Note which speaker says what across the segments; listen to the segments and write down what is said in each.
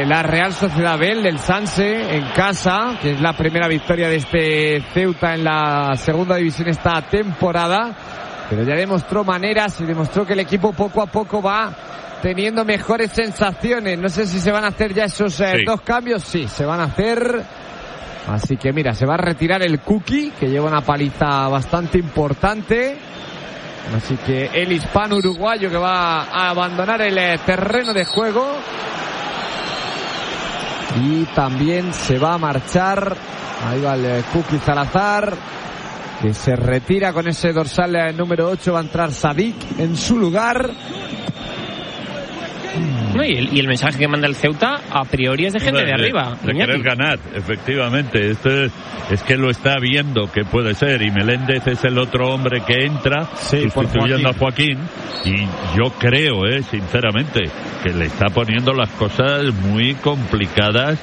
Speaker 1: la Real Sociedad B, del Sanse, en casa, que es la primera victoria de este Ceuta en la segunda división esta temporada, pero ya demostró maneras y demostró que el equipo poco a poco va teniendo mejores sensaciones. No sé si se van a hacer ya esos 2 cambios. Sí, se van a hacer. Así que mira, se va a retirar el Cookie, que lleva una paliza bastante importante. Así que el hispano uruguayo que va a abandonar el terreno de juego. Y también se va a marchar. Ahí va el Cookie Salazar, que se retira con ese dorsal número 8. Va a entrar Sadik en su lugar.
Speaker 2: No, y el mensaje que manda el Ceuta a priori es de gente de arriba.
Speaker 3: De querer ganar, efectivamente. Esto es que lo está viendo que puede ser. Y Meléndez es el otro hombre que entra, sustituyendo a Joaquín. Y yo creo, sinceramente, que le está poniendo las cosas muy complicadas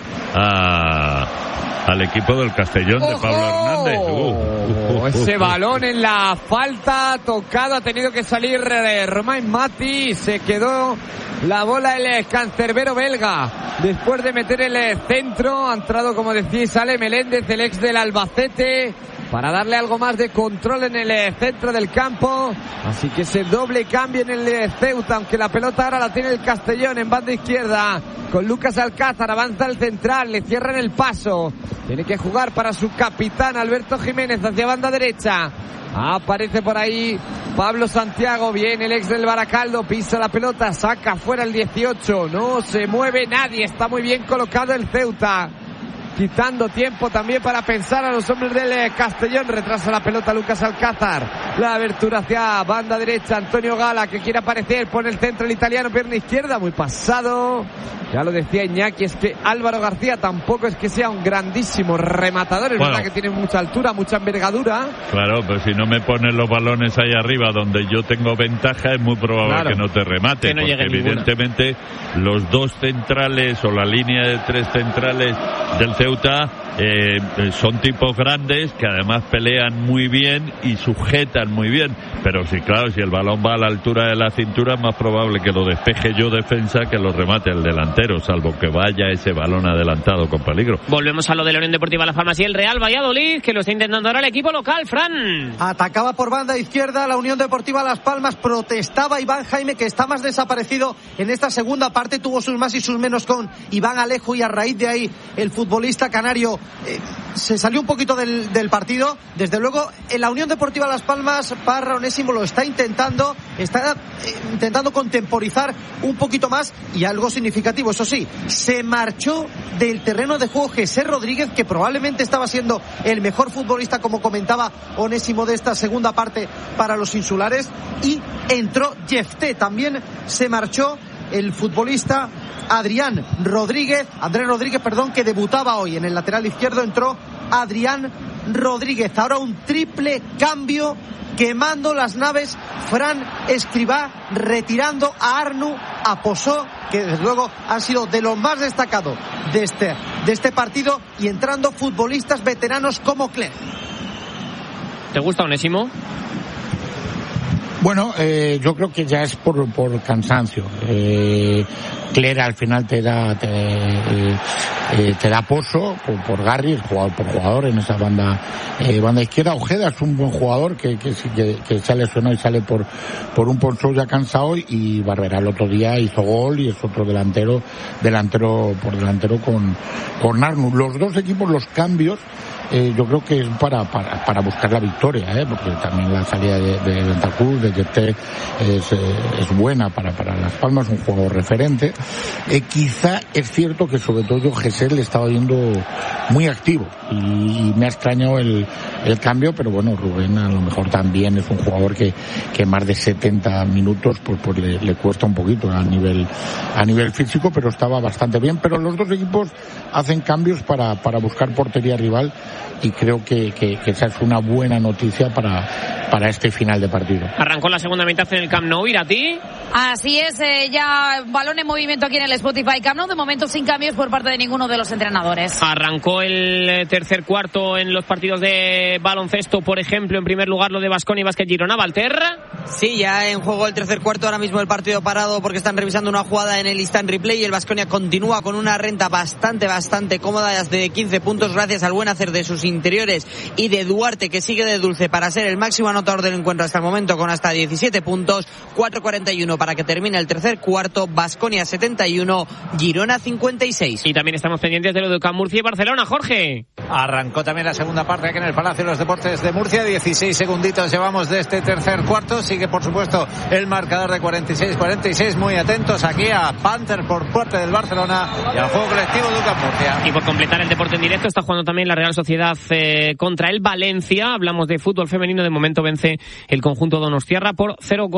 Speaker 3: al equipo del Castellón de Pablo Hernández.
Speaker 1: Ese balón en la falta tocado, ha tenido que salir Romain Mati, se quedó la bola el cancerbero belga después de meter el centro. Ha entrado, como decís, sale Meléndez, el ex del Albacete, para darle algo más de control en el centro del campo. Así que ese doble cambio en el Ceuta, aunque la pelota ahora la tiene el Castellón en banda izquierda con Lucas Alcázar. Avanza el central, le cierran el paso, tiene que jugar para su capitán Alberto Jiménez hacia banda derecha. Aparece por ahí Pablo Santiago, viene el ex del Baracaldo, pisa la pelota, saca fuera el 18, no se mueve nadie, está muy bien colocado el Ceuta, quitando tiempo también para pensar a los hombres del Castellón. Retrasa la pelota Lucas Alcázar, la abertura hacia banda derecha, Antonio Gala, que quiere aparecer, pone el centro el italiano, pierna izquierda, muy pasado. Ya lo decía Iñaki, es que Álvaro García tampoco es que sea un grandísimo rematador, es verdad que tiene mucha altura, mucha envergadura.
Speaker 3: Claro, pero si no me pones los balones ahí arriba donde yo tengo ventaja, es muy probable que no te remate, que no porque evidentemente los 2 centrales o la línea de 3 centrales del Ceuta son tipos grandes que además pelean muy bien y sujetan muy bien, pero sí, claro, si el balón va a la altura de la cintura es más probable que lo despeje yo defensa que lo remate el delantero, salvo que vaya ese balón adelantado con peligro.
Speaker 2: Volvemos a lo de la Unión Deportiva Las Palmas y el Real Valladolid, que lo está intentando ahora el equipo local. Fran.
Speaker 4: Atacaba por banda izquierda la Unión Deportiva Las Palmas, protestaba Iván Jaime, que está más desaparecido en esta segunda parte, tuvo sus más y sus menos con Iván Alejo, y a raíz de ahí el futbolista canario se salió un poquito del partido. Desde luego en la Unión Deportiva Las Palmas, Parra Onésimo lo está intentando contemporizar un poquito más, y algo significativo, eso sí, se marchó del terreno de juego José Rodríguez, que probablemente estaba siendo el mejor futbolista, como comentaba Onésimo, de esta segunda parte para los insulares, y entró Jefté. También se marchó el futbolista Andrés Rodríguez, que debutaba hoy en el lateral izquierdo. Entró Adrián Rodríguez. Ahora un triple cambio, quemando las naves. Fran Escribá retirando a Arnu, a Posó, que desde luego han sido de los más destacados de este partido, y entrando futbolistas veteranos como Cler.
Speaker 2: ¿Te gusta, Onésimo?
Speaker 5: Bueno, yo creo que ya es por cansancio. Cler al final te da pozo por Garry, por jugador en esa banda izquierda. Ojeda es un buen jugador que se ha lesionado y sale por un Ponzó ya cansado, y Barberá el otro día hizo gol y es otro delantero con Arnu. Los dos equipos, los cambios, yo creo que es para buscar la victoria, porque también la salida de Ventacruz, de Jefté, es buena para Las Palmas, un juego referente. Quizá es cierto que sobre todo Gesell le estaba viendo muy activo, y me ha extrañado el cambio, pero bueno, Rubén a lo mejor también es un jugador que más de 70 minutos pues le cuesta un poquito a nivel físico, pero estaba bastante bien. Pero los dos equipos hacen cambios para buscar portería rival, y creo que esa es una buena noticia para este final de partido.
Speaker 2: Arrancó la segunda mitad en el Camp Nou, Irati.
Speaker 6: Así es, ya balón en movimiento aquí en el Spotify Camp Nou, de momento sin cambios por parte de ninguno de los entrenadores.
Speaker 2: Arrancó el tercer cuarto en los partidos de baloncesto, por ejemplo, en primer lugar lo de Baskonia y Basket Girona. Valterra.
Speaker 7: Sí, ya en juego el tercer cuarto, ahora mismo el partido parado porque están revisando una jugada en el instant replay y el Baskonia continúa con una renta bastante cómoda de 15 puntos gracias al buen hacer de sus interiores y de Duarte, que sigue de dulce para ser el máximo anotador del encuentro hasta el momento con hasta 17 puntos. 4:41 para que termine el tercer cuarto. Baskonia 71, Girona 56.
Speaker 2: Y también estamos pendientes de lo de UCAM Murcia y Barcelona, Jorge.
Speaker 8: Arrancó también la segunda parte aquí en el Palacio de los Deportes de Murcia. 16 segunditos llevamos de este tercer cuarto. Sigue, por supuesto, el marcador de 46-46. Muy atentos aquí a Panther por parte del Barcelona y al juego colectivo de UCAM Murcia.
Speaker 2: Y por completar el deporte en directo, está jugando también la Real Sociedad contra el Valencia. Hablamos de fútbol femenino. De momento vence el conjunto donostiarra por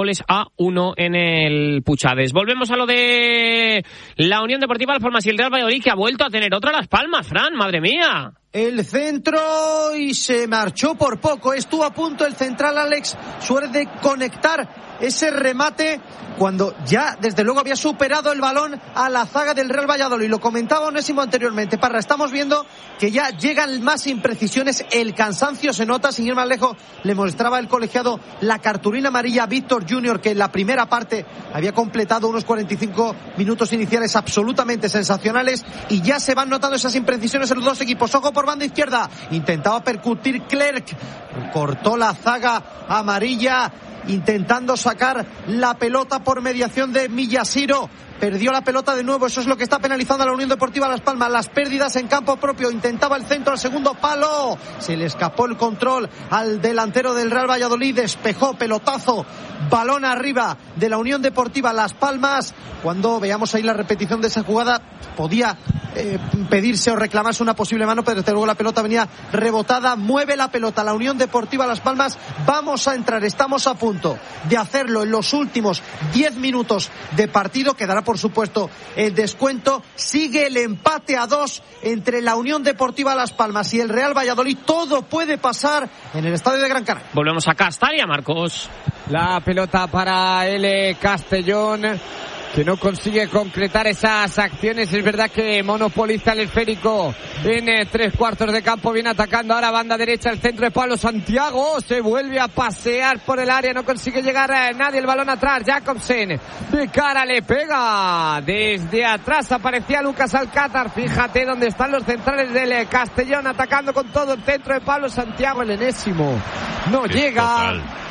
Speaker 2: 0-1 en el Puchades. Volvemos a lo de la Unión Deportiva Las Palmas y el Real Valladolid, que ha vuelto a tener otra Las Palmas, Fran, madre mía.
Speaker 4: El centro y se marchó por poco. Estuvo a punto el central Alex Suárez de conectar ese remate cuando ya desde luego había superado el balón a la zaga del Real Valladolid. Lo comentaba Onésimo anteriormente. Parra, estamos viendo que ya llegan más imprecisiones, el cansancio se nota. Sin ir más lejos, le mostraba el colegiado la cartulina amarilla a Víctor Junior, que en la primera parte había completado unos 45 minutos iniciales absolutamente sensacionales, y ya se van notando esas imprecisiones en los dos equipos. Ojo por banda izquierda, intentaba percutir Clerc, cortó la zaga amarilla intentando sacar la pelota por mediación de Millasiro. Perdió la pelota de nuevo, eso es lo que está penalizando a la Unión Deportiva Las Palmas. Las pérdidas en campo propio, intentaba el centro al segundo palo, se le escapó el control al delantero del Real Valladolid, despejó, pelotazo, balón arriba de la Unión Deportiva Las Palmas. Cuando veamos ahí la repetición de esa jugada, podía pedirse o reclamarse una posible mano, pero desde luego la pelota venía rebotada. Mueve la pelota la Unión Deportiva Las Palmas. Vamos a entrar, estamos a punto de hacerlo en los últimos 10 minutos de partido. Quedará por supuesto el descuento. Sigue el empate a 2 entre la Unión Deportiva Las Palmas y el Real Valladolid. Todo puede pasar en el estadio de Gran Canaria.
Speaker 2: Volvemos a Castalia, Marcos.
Speaker 1: La pelota para el Castellón, que no consigue concretar esas acciones. Es verdad que monopoliza el esférico en 3/4 de campo. Viene atacando ahora banda derecha, el centro de Pablo Santiago. Se vuelve a pasear por el área, no consigue llegar a nadie. El balón atrás, Jacobsen de cara le pega. Desde atrás aparecía Lucas Alcázar. Fíjate dónde están los centrales del Castellón, atacando con todo el centro de Pablo Santiago. El enésimo no llega.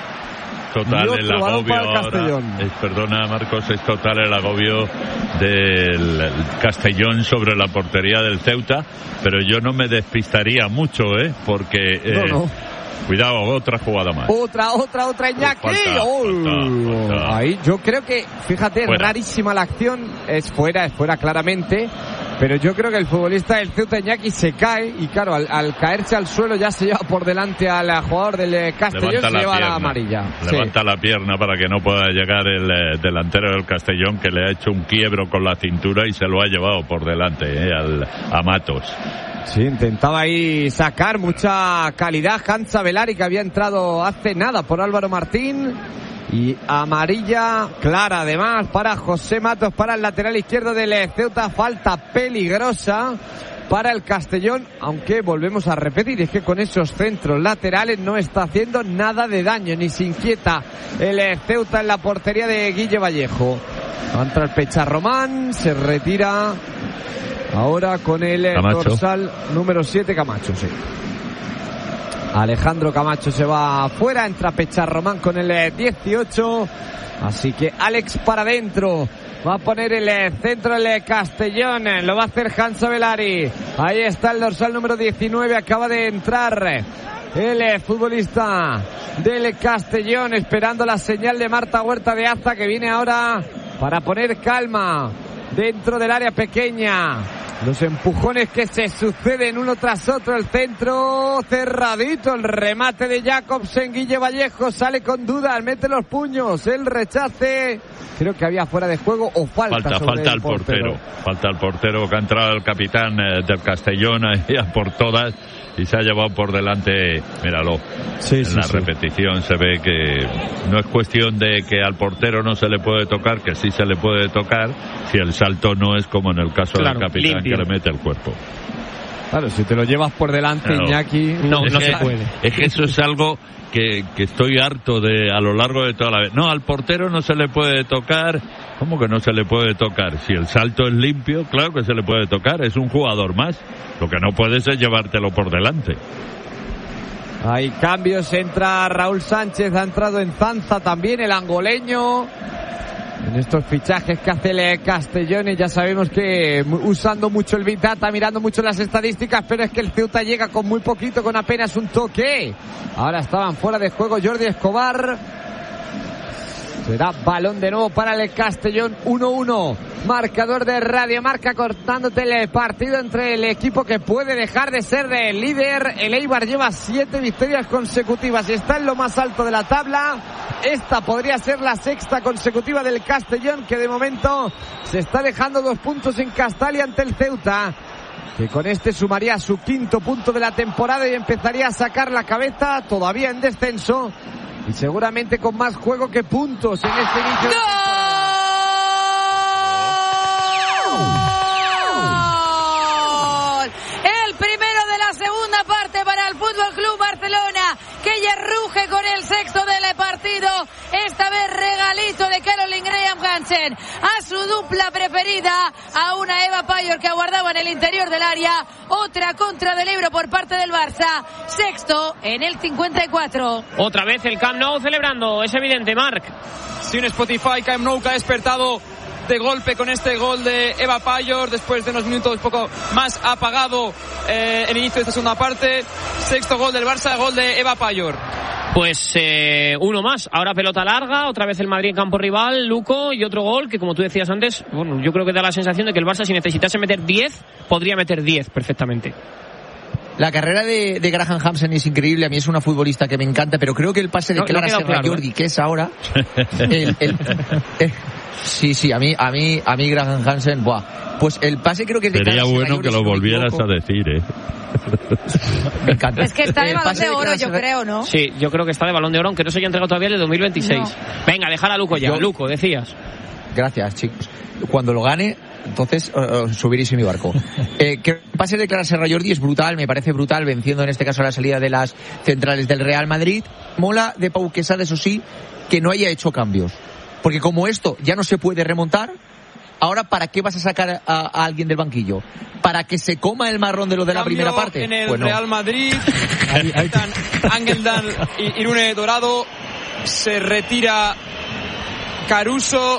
Speaker 3: Total el agobio ahora, perdona Marcos, es total el agobio del Castellón sobre la portería del Ceuta, pero yo no me despistaría mucho, porque
Speaker 1: no.
Speaker 3: Cuidado, otra jugada más.
Speaker 1: Otra Iñaki. Falta. Ahí yo creo que, fíjate, fuera. Rarísima la acción, es fuera claramente. Pero yo creo que el futbolista del Ceuta, Iñaki, se cae y claro, al caerse al suelo ya se lleva por delante al jugador del Castellón, se lleva la amarilla.
Speaker 3: Levanta la pierna para que no pueda llegar el delantero del Castellón, que le ha hecho un quiebro con la cintura y se lo ha llevado por delante a Matos.
Speaker 1: Sí, intentaba ahí sacar mucha calidad Hansa Velari, que había entrado hace nada por Álvaro Martín. Y amarilla clara además para José Matos, para el lateral izquierdo del Ceuta. Falta peligrosa para el Castellón, aunque volvemos a repetir, es que con esos centros laterales no está haciendo nada de daño, ni se inquieta el Ceuta en la portería de Guille Vallejo. Va a entrar Pecharromán, se retira ahora con el dorsal número 7, Camacho, sí. Alejandro Camacho se va afuera, entra Pecharromán con el 18, así que Alex para adentro. Va a poner el centro del Castellón, lo va a hacer Hansa Velari. Ahí está el dorsal número 19, acaba de entrar el futbolista del Castellón, esperando la señal de Marta Huerta de Aza, que viene ahora para poner calma dentro del área pequeña. Los empujones que se suceden uno tras otro, el centro cerradito, el remate de Jacobsen, Guille Vallejo sale con dudas, mete los puños, el rechace, creo que había fuera de juego o falta
Speaker 3: al portero. Falta al portero, que ha entrado el capitán del Castellón ahí a por todas y se ha llevado por delante, míralo, en la repetición se ve que no es cuestión de que al portero no se le puede tocar, que sí se le puede tocar, si el salto no es como en el caso del capitán, limpio, que le mete el cuerpo.
Speaker 1: Claro, si te lo llevas por delante, claro. Iñaki,
Speaker 2: no se puede.
Speaker 3: Es que eso es algo que estoy harto de a lo largo de toda la vez. No, al portero no se le puede tocar. ¿Cómo que no se le puede tocar? Si el salto es limpio, claro que se le puede tocar. Es un jugador más. Lo que no puedes es llevártelo por delante.
Speaker 1: Hay cambios, entra Raúl Sánchez, ha entrado en Zanza también el angoleño. En estos fichajes que hace el Castellón, y ya sabemos que usando mucho el Big Data, mirando mucho las estadísticas, pero es que el Ceuta llega con muy poquito, con apenas un toque. Ahora estaban fuera de juego Jordi Escobar. Será balón de nuevo para el Castellón. 1-1. Marcador de Radio Marca, cortándote el partido entre el equipo que puede dejar de ser el líder. El Eibar lleva 7 victorias consecutivas y está en lo más alto de la tabla. Esta podría ser la 6ª consecutiva del Castellón, que de momento se está dejando 2 puntos en Castalia ante el Ceuta, que con este sumaría su 5º punto de la temporada y empezaría a sacar la cabeza, todavía en descenso y seguramente con más juego que puntos en este inicio.
Speaker 6: ¡Gol! El primero de la segunda parte para el Fútbol Club Barcelona, que ya ruge con el 6º del partido. Esta vez regalito de Caroline Graham Hansen a su dupla preferida, a una Eva Payor que aguardaba en el interior del área. Otra contra del Ebro por parte del Barça. 6º en el 54.
Speaker 2: Otra vez el Camp Nou celebrando, es evidente, Marc.
Speaker 9: Sí, un Spotify Camp Nou que ha despertado de golpe con este gol de Eva Payor después de unos minutos un poco más apagado el inicio de esta segunda parte. 6º gol del Barça, gol de Eva Payor.
Speaker 2: Pues uno más, ahora pelota larga, otra vez el Madrid en campo rival, Luco, y otro gol que, como tú decías antes, bueno, yo creo que da la sensación de que el Barça, si necesitase meter 10, podría meter 10 perfectamente.
Speaker 10: La carrera de Graham Hansen es increíble, a mí es una futbolista que me encanta, pero creo que el pase de Clara Serra Jordi, que es ahora sí, a mí Graham Hansen, pues el pase creo que es de
Speaker 3: Clara Serra. Sería bueno que lo volvieras a decir,
Speaker 10: Me encanta.
Speaker 6: Es que está de balón de oro, yo creo, ¿no?
Speaker 2: Sí, yo creo que está de balón de oro, aunque no se haya entregado todavía el de 2026. No. Venga, dejar a Luco ya. Luco, decías.
Speaker 10: Gracias, chicos. Cuando lo gane, entonces subiréis en mi barco. Que el pase de Clara Serra Jordi es brutal, me parece brutal, venciendo en este caso la salida de las centrales del Real Madrid. Mola de Pau Quesada, eso sí, que no haya hecho cambios. Porque como esto ya no se puede remontar, ahora ¿para qué vas a sacar a alguien del banquillo? ¿Para que se coma el marrón de lo de la primera parte?
Speaker 9: En el Real Madrid, están Angeldan y Irune Dorado, se retira Caruso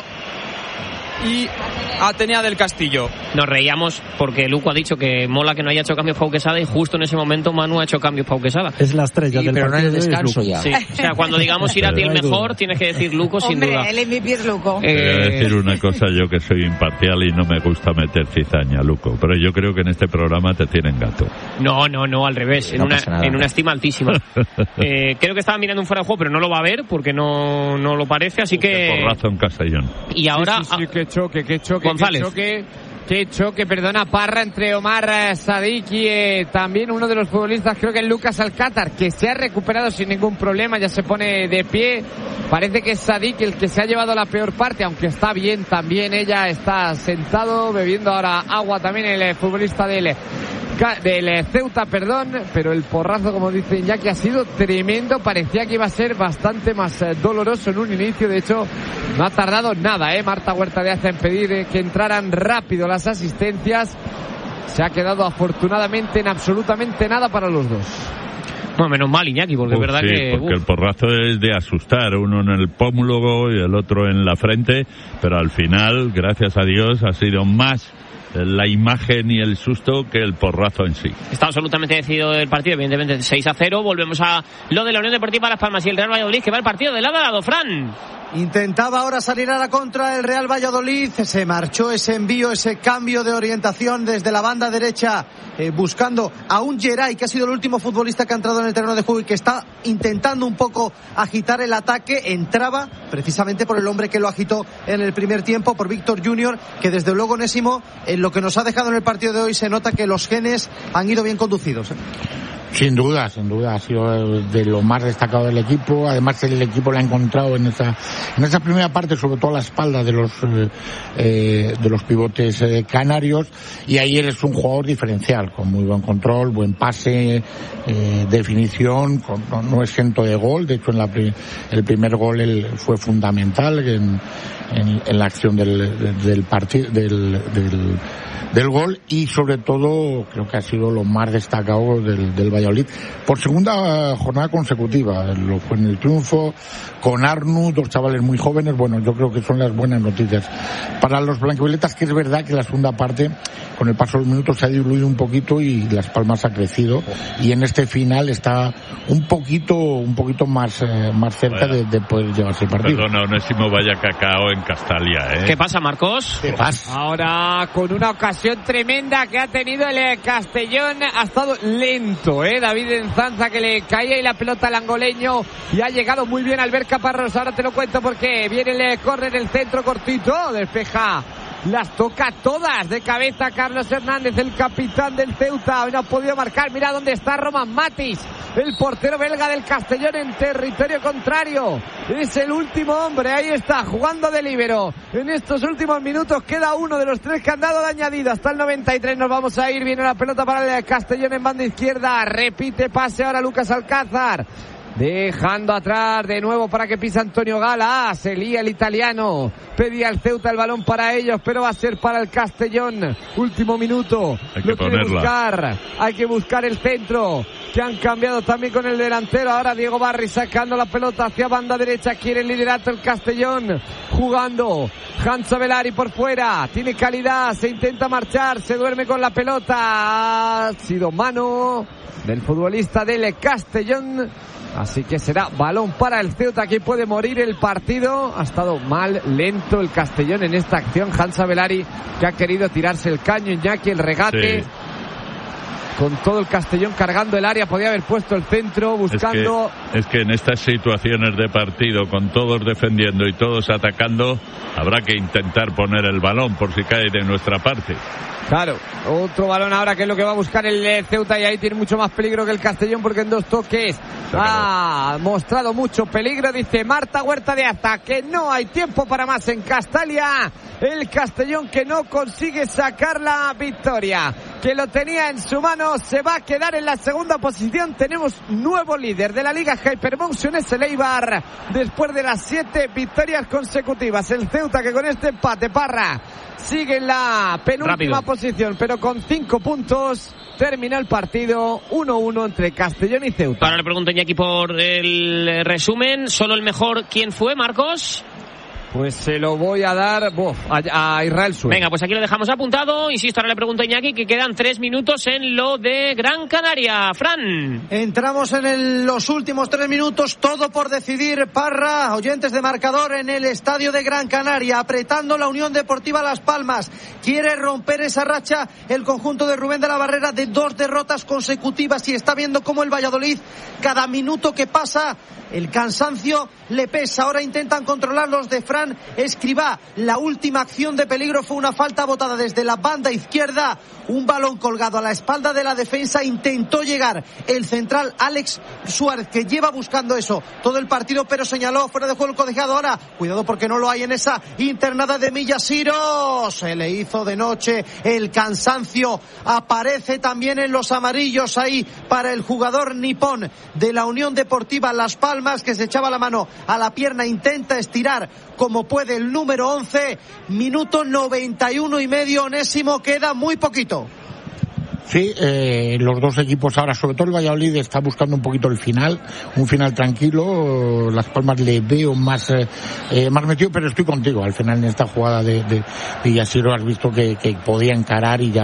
Speaker 9: y Atenea del Castillo.
Speaker 2: Nos reíamos porque Luco ha dicho que mola que no haya hecho cambios Pau Quesada, y justo en ese momento Manu ha hecho cambios Pau Quesada.
Speaker 5: Es la estrella del
Speaker 10: pero
Speaker 5: partido,
Speaker 10: no en el descanso ya.
Speaker 2: Sí. O sea, cuando digamos ir a ti el mejor, tienes que decir Luco sin duda.
Speaker 6: Hombre, el MVP es Luco.
Speaker 3: Voy a decir una cosa, yo que soy imparcial y no me gusta meter cizaña, Luco, pero yo creo que en este programa te tienen gato.
Speaker 2: No, al revés, en una estima altísima. Creo que estaba mirando un fuera de juego, pero no lo va a ver porque no lo parece, así que...
Speaker 3: Porrazo en Castellón.
Speaker 2: Y ahora...
Speaker 1: Sí, qué choque.
Speaker 2: González.
Speaker 1: Qué choque, perdona, Parra, entre Omar Sadik y también uno de los futbolistas, creo que es Lucas Alcátar, que se ha recuperado sin ningún problema, ya se pone de pie. Parece que es Sadik el que se ha llevado la peor parte, aunque está bien también. Ella está sentado, bebiendo ahora agua también el futbolista del Ceuta, pero el porrazo, como dice Iñaki, ha sido tremendo. Parecía que iba a ser bastante más doloroso en un inicio. De hecho, no ha tardado nada, Marta Huerta de Aza en pedir que entraran rápido las asistencias. Se ha quedado afortunadamente en absolutamente nada para los dos.
Speaker 2: Bueno, menos mal, Iñaki, porque es verdad que...
Speaker 3: porque el porrazo es de asustar, uno en el pómulo y el otro en la frente, pero al final, gracias a Dios, ha sido más la imagen y el susto que el porrazo en sí.
Speaker 2: Está absolutamente decidido el partido, evidentemente 6-0. Volvemos a lo de la Unión Deportiva Las Palmas y el Real Valladolid, que va el partido de lado a lado. Fran.
Speaker 4: Intentaba ahora salir a la contra el Real Valladolid, se marchó ese envío, ese cambio de orientación desde la banda derecha, buscando a un Geray, que ha sido el último futbolista que ha entrado en el terreno de juego y que está intentando un poco agitar el ataque. Entraba precisamente por el hombre que lo agitó en el primer tiempo, por Víctor Junior, que desde luego, Onésimo, en lo que nos ha dejado en el partido de hoy se nota que los genes han ido bien conducidos.
Speaker 5: Sin duda, ha sido de lo más destacado del equipo. Además, el equipo lo ha encontrado en esa primera parte, sobre todo a la espalda de los pivotes canarios, y ayer es un jugador diferencial, con muy buen control, buen pase, definición, no exento de gol. De hecho, el primer gol fue fundamental en la acción del partido, del gol, y sobre todo creo que ha sido lo más destacado del Valladolid por segunda jornada consecutiva. Lo fue en el triunfo con Arnu, 2 chavales muy jóvenes. Bueno, yo creo que son las buenas noticias para los blanquivioletas, que es verdad que la segunda parte, con el paso de los minutos, se ha diluido un poquito y Las Palmas ha crecido, y en este final está un poquito más cerca de poder llevarse el partido.
Speaker 3: Perdona, Onésimo, vaya cacao en Castalia, ¿eh?
Speaker 2: ¿Qué pasa, Marcos?
Speaker 5: ¿Qué pasa?
Speaker 1: Ahora, con una ocasión tremenda que ha tenido el Castellón, ha estado lento, David Enzanza, que le caía y la pelota al angoleño, y ha llegado muy bien Albert Caparrós. Ahora te lo cuento porque viene el córner, el centro cortito, despeja, las toca todas de cabeza Carlos Hernández, el capitán del Ceuta. Hoy no ha podido marcar. Mira dónde está Roman Matis, el portero belga del Castellón, en territorio contrario. Es el último hombre, ahí está, jugando de líbero. En estos últimos minutos queda uno de los 3 que han dado de añadido. Hasta el 93 nos vamos a ir. Viene la pelota para el Castellón en banda izquierda. Repite pase ahora Lucas Alcázar, dejando atrás de nuevo para que pise Antonio Gala. Se lía el italiano, pedía el Ceuta el balón para ellos, pero va a ser para el Castellón. Último minuto, hay que buscar el centro, que han cambiado también con el delantero. Ahora Diego Barry sacando la pelota hacia banda derecha, quiere el liderato el Castellón, jugando Hansa Velari por fuera, tiene calidad, se intenta marchar, se duerme con la pelota. Ha sido mano del futbolista del Castellón, así que será balón para el Ceuta, que puede morir el partido. Ha estado lento el Castellón en esta acción. Hansa Velari, que ha querido tirarse el caño, Iñaki, el regate. Sí. Con todo el Castellón cargando el área, podía haber puesto el centro, buscando...
Speaker 3: Es que en estas situaciones de partido, con todos defendiendo y todos atacando, habrá que intentar poner el balón por si cae de nuestra parte.
Speaker 1: Claro, otro balón ahora, que es lo que va a buscar el Ceuta, y ahí tiene mucho más peligro que el Castellón, porque en 2 toques ha mostrado mucho peligro. Dice Marta Huerta de Aza que no hay tiempo para más en Castalia. El Castellón, que no consigue sacar la victoria, que lo tenía en su mano, se va a quedar en la segunda posición. Tenemos nuevo líder de la Liga Hypermotion, es el Eibar, después de las 7 victorias consecutivas. El Ceuta, que con este empate, Parra, sigue en la penúltima posición, pero con 5 puntos. Termina el partido 1-1 entre Castellón y Ceuta.
Speaker 2: Ahora le pregunto a Iñaki por el resumen. ¿Solo el mejor quién fue, Marcos?
Speaker 1: Pues se lo voy a dar a Israel Suez.
Speaker 2: Venga, pues aquí lo dejamos apuntado. Insisto, ahora le pregunto a Iñaki, que quedan 3 minutos en lo de Gran Canaria. Fran.
Speaker 4: Entramos en los últimos 3 minutos, todo por decidir, Parra. Oyentes de marcador en el estadio de Gran Canaria, apretando la Unión Deportiva Las Palmas. Quiere romper esa racha el conjunto de Rubén de la Barrera de 2 derrotas consecutivas, y está viendo cómo el Valladolid, cada minuto que pasa, el cansancio le pesa. Ahora intentan controlar los de Fran Escribá. La última acción de peligro fue una falta botada desde la banda izquierda, un balón colgado a la espalda de la defensa. Intentó llegar el central Alex Suárez, que lleva buscando eso todo el partido, pero señaló fuera de juego el colegiado. Ahora cuidado, porque no lo hay en esa internada de Millasiro. Se le hizo de noche, el cansancio aparece también en los amarillos ahí para el jugador nipón de la Unión Deportiva Las Palmas, que se echaba la mano a la pierna, intenta estirar como puede el número 11. Minuto 91 y medio, Onésimo, queda muy poquito.
Speaker 5: Sí, los dos equipos ahora, sobre todo el Valladolid, está buscando un poquito el final, un final tranquilo. Las Palmas le veo más metido, pero estoy contigo. Al final, en esta jugada de Villasiro, has visto que podía encarar, y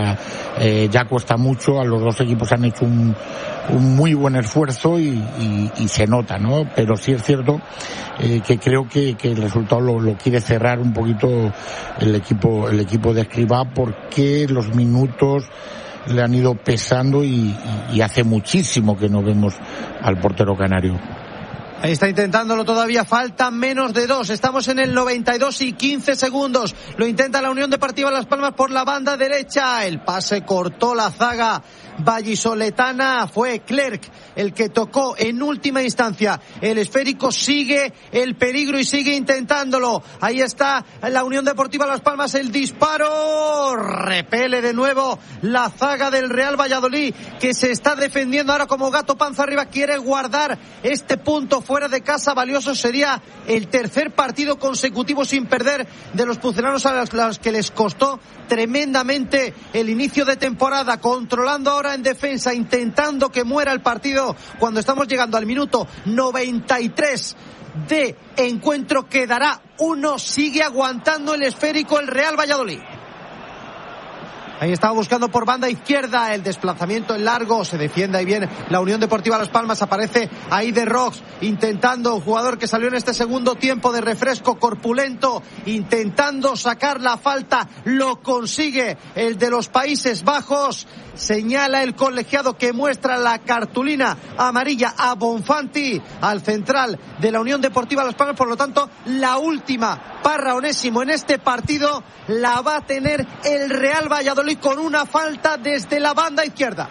Speaker 5: ya cuesta mucho. A los dos equipos han hecho un muy buen esfuerzo y se nota, ¿no? Pero sí es cierto que creo que el resultado lo quiere cerrar un poquito el equipo de Escribá, porque los minutos le han ido pesando y hace muchísimo que no vemos al portero canario.
Speaker 4: Ahí está intentándolo todavía, faltan menos de 2, estamos en el 92 y 15 segundos. Lo intenta la Unión Deportiva Las Palmas por la banda derecha, el pase cortó la zaga vallisoletana. Fue Clerc el que tocó en última instancia el esférico. Sigue el peligro y sigue intentándolo. Ahí está la Unión Deportiva Las Palmas, el disparo. Repele de nuevo la zaga del Real Valladolid, que se está defendiendo ahora como gato panza arriba. Quiere guardar este punto fuera de casa valioso. Sería el tercer partido consecutivo sin perder de los pucelanos, a los que les costó tremendamente el inicio de temporada. Controlando ahora en defensa, intentando que muera el partido cuando estamos llegando al minuto 93 de encuentro. Quedará uno. Sigue aguantando el esférico el Real Valladolid. Ahí estaba buscando por banda izquierda, el desplazamiento en largo, se defiende ahí bien la Unión Deportiva Las Palmas. Aparece ahí de Rox, intentando, un jugador que salió en este segundo tiempo de refresco, corpulento, intentando sacar la falta. Lo consigue el de los Países Bajos. Señala el colegiado que muestra la cartulina amarilla a Bonfanti, al central de la Unión Deportiva Las Palmas. Por lo tanto, la última Parra Onésimo en este partido la va a tener el Real Valladolid con una falta desde la banda izquierda.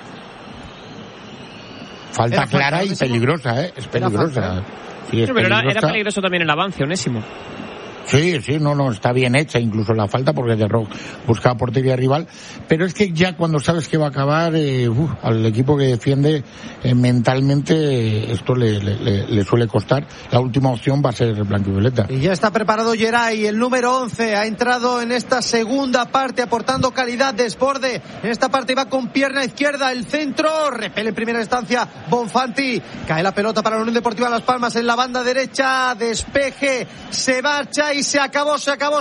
Speaker 5: Falta clara y peligrosa, ¿eh? Es peligrosa. Sí, es
Speaker 2: pero era peligroso también el avance, Onésimo.
Speaker 5: Sí, no, está bien hecha incluso la falta, porque de Rock buscaba portería rival, pero es que ya cuando sabes que va a acabar, al equipo que defiende mentalmente esto le suele costar. La última opción va a ser blanquivioleta.
Speaker 4: Y ya está preparado Geray, el número 11, ha entrado en esta segunda parte aportando calidad, desborde. En esta parte va con pierna izquierda, el centro, repele en primera instancia Bonfanti, cae la pelota para la Unión Deportiva Las Palmas en la banda derecha, despeje, se marcha y se acabó.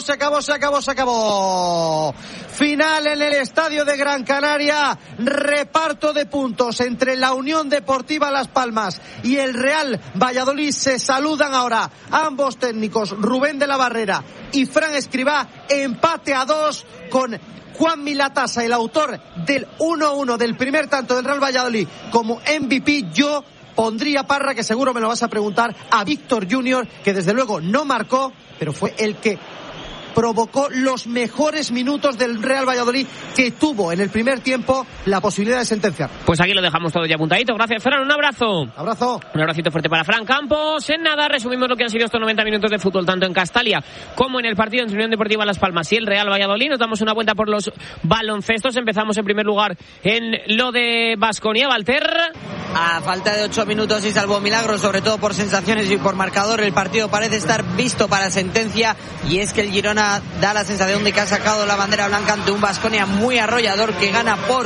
Speaker 4: Final en el estadio de Gran Canaria. Reparto de puntos entre la Unión Deportiva Las Palmas y el Real Valladolid. Se saludan ahora ambos técnicos, Rubén de la Barrera y Fran Escribá. Empate a 2 con Juan Milatasa, el autor del 1-1 del primer tanto del Real Valladolid, como MVP. Yo pondría, Parra, que seguro me lo vas a preguntar, a Víctor Junior, que desde luego no marcó, pero fue el que provocó los mejores minutos del Real Valladolid, que tuvo en el primer tiempo la posibilidad de sentenciar.
Speaker 2: Pues aquí lo dejamos todo ya apuntadito. Gracias, Fran. Un abrazo.
Speaker 4: Abrazo.
Speaker 2: Un abracito fuerte para Fran Campos. En nada, resumimos lo que han sido estos 90 minutos de fútbol, tanto en Castalia como en el partido entre Unión Deportiva Las Palmas y el Real Valladolid. Nos damos una vuelta por los baloncestos. Empezamos en primer lugar en lo de Baskonia. Valter.
Speaker 7: A falta de 8 minutos y salvo milagros, sobre todo por sensaciones y por marcador, el partido parece estar visto para sentencia, y es que el Girona da la sensación de que ha sacado la bandera blanca ante un Baskonia muy arrollador, que gana por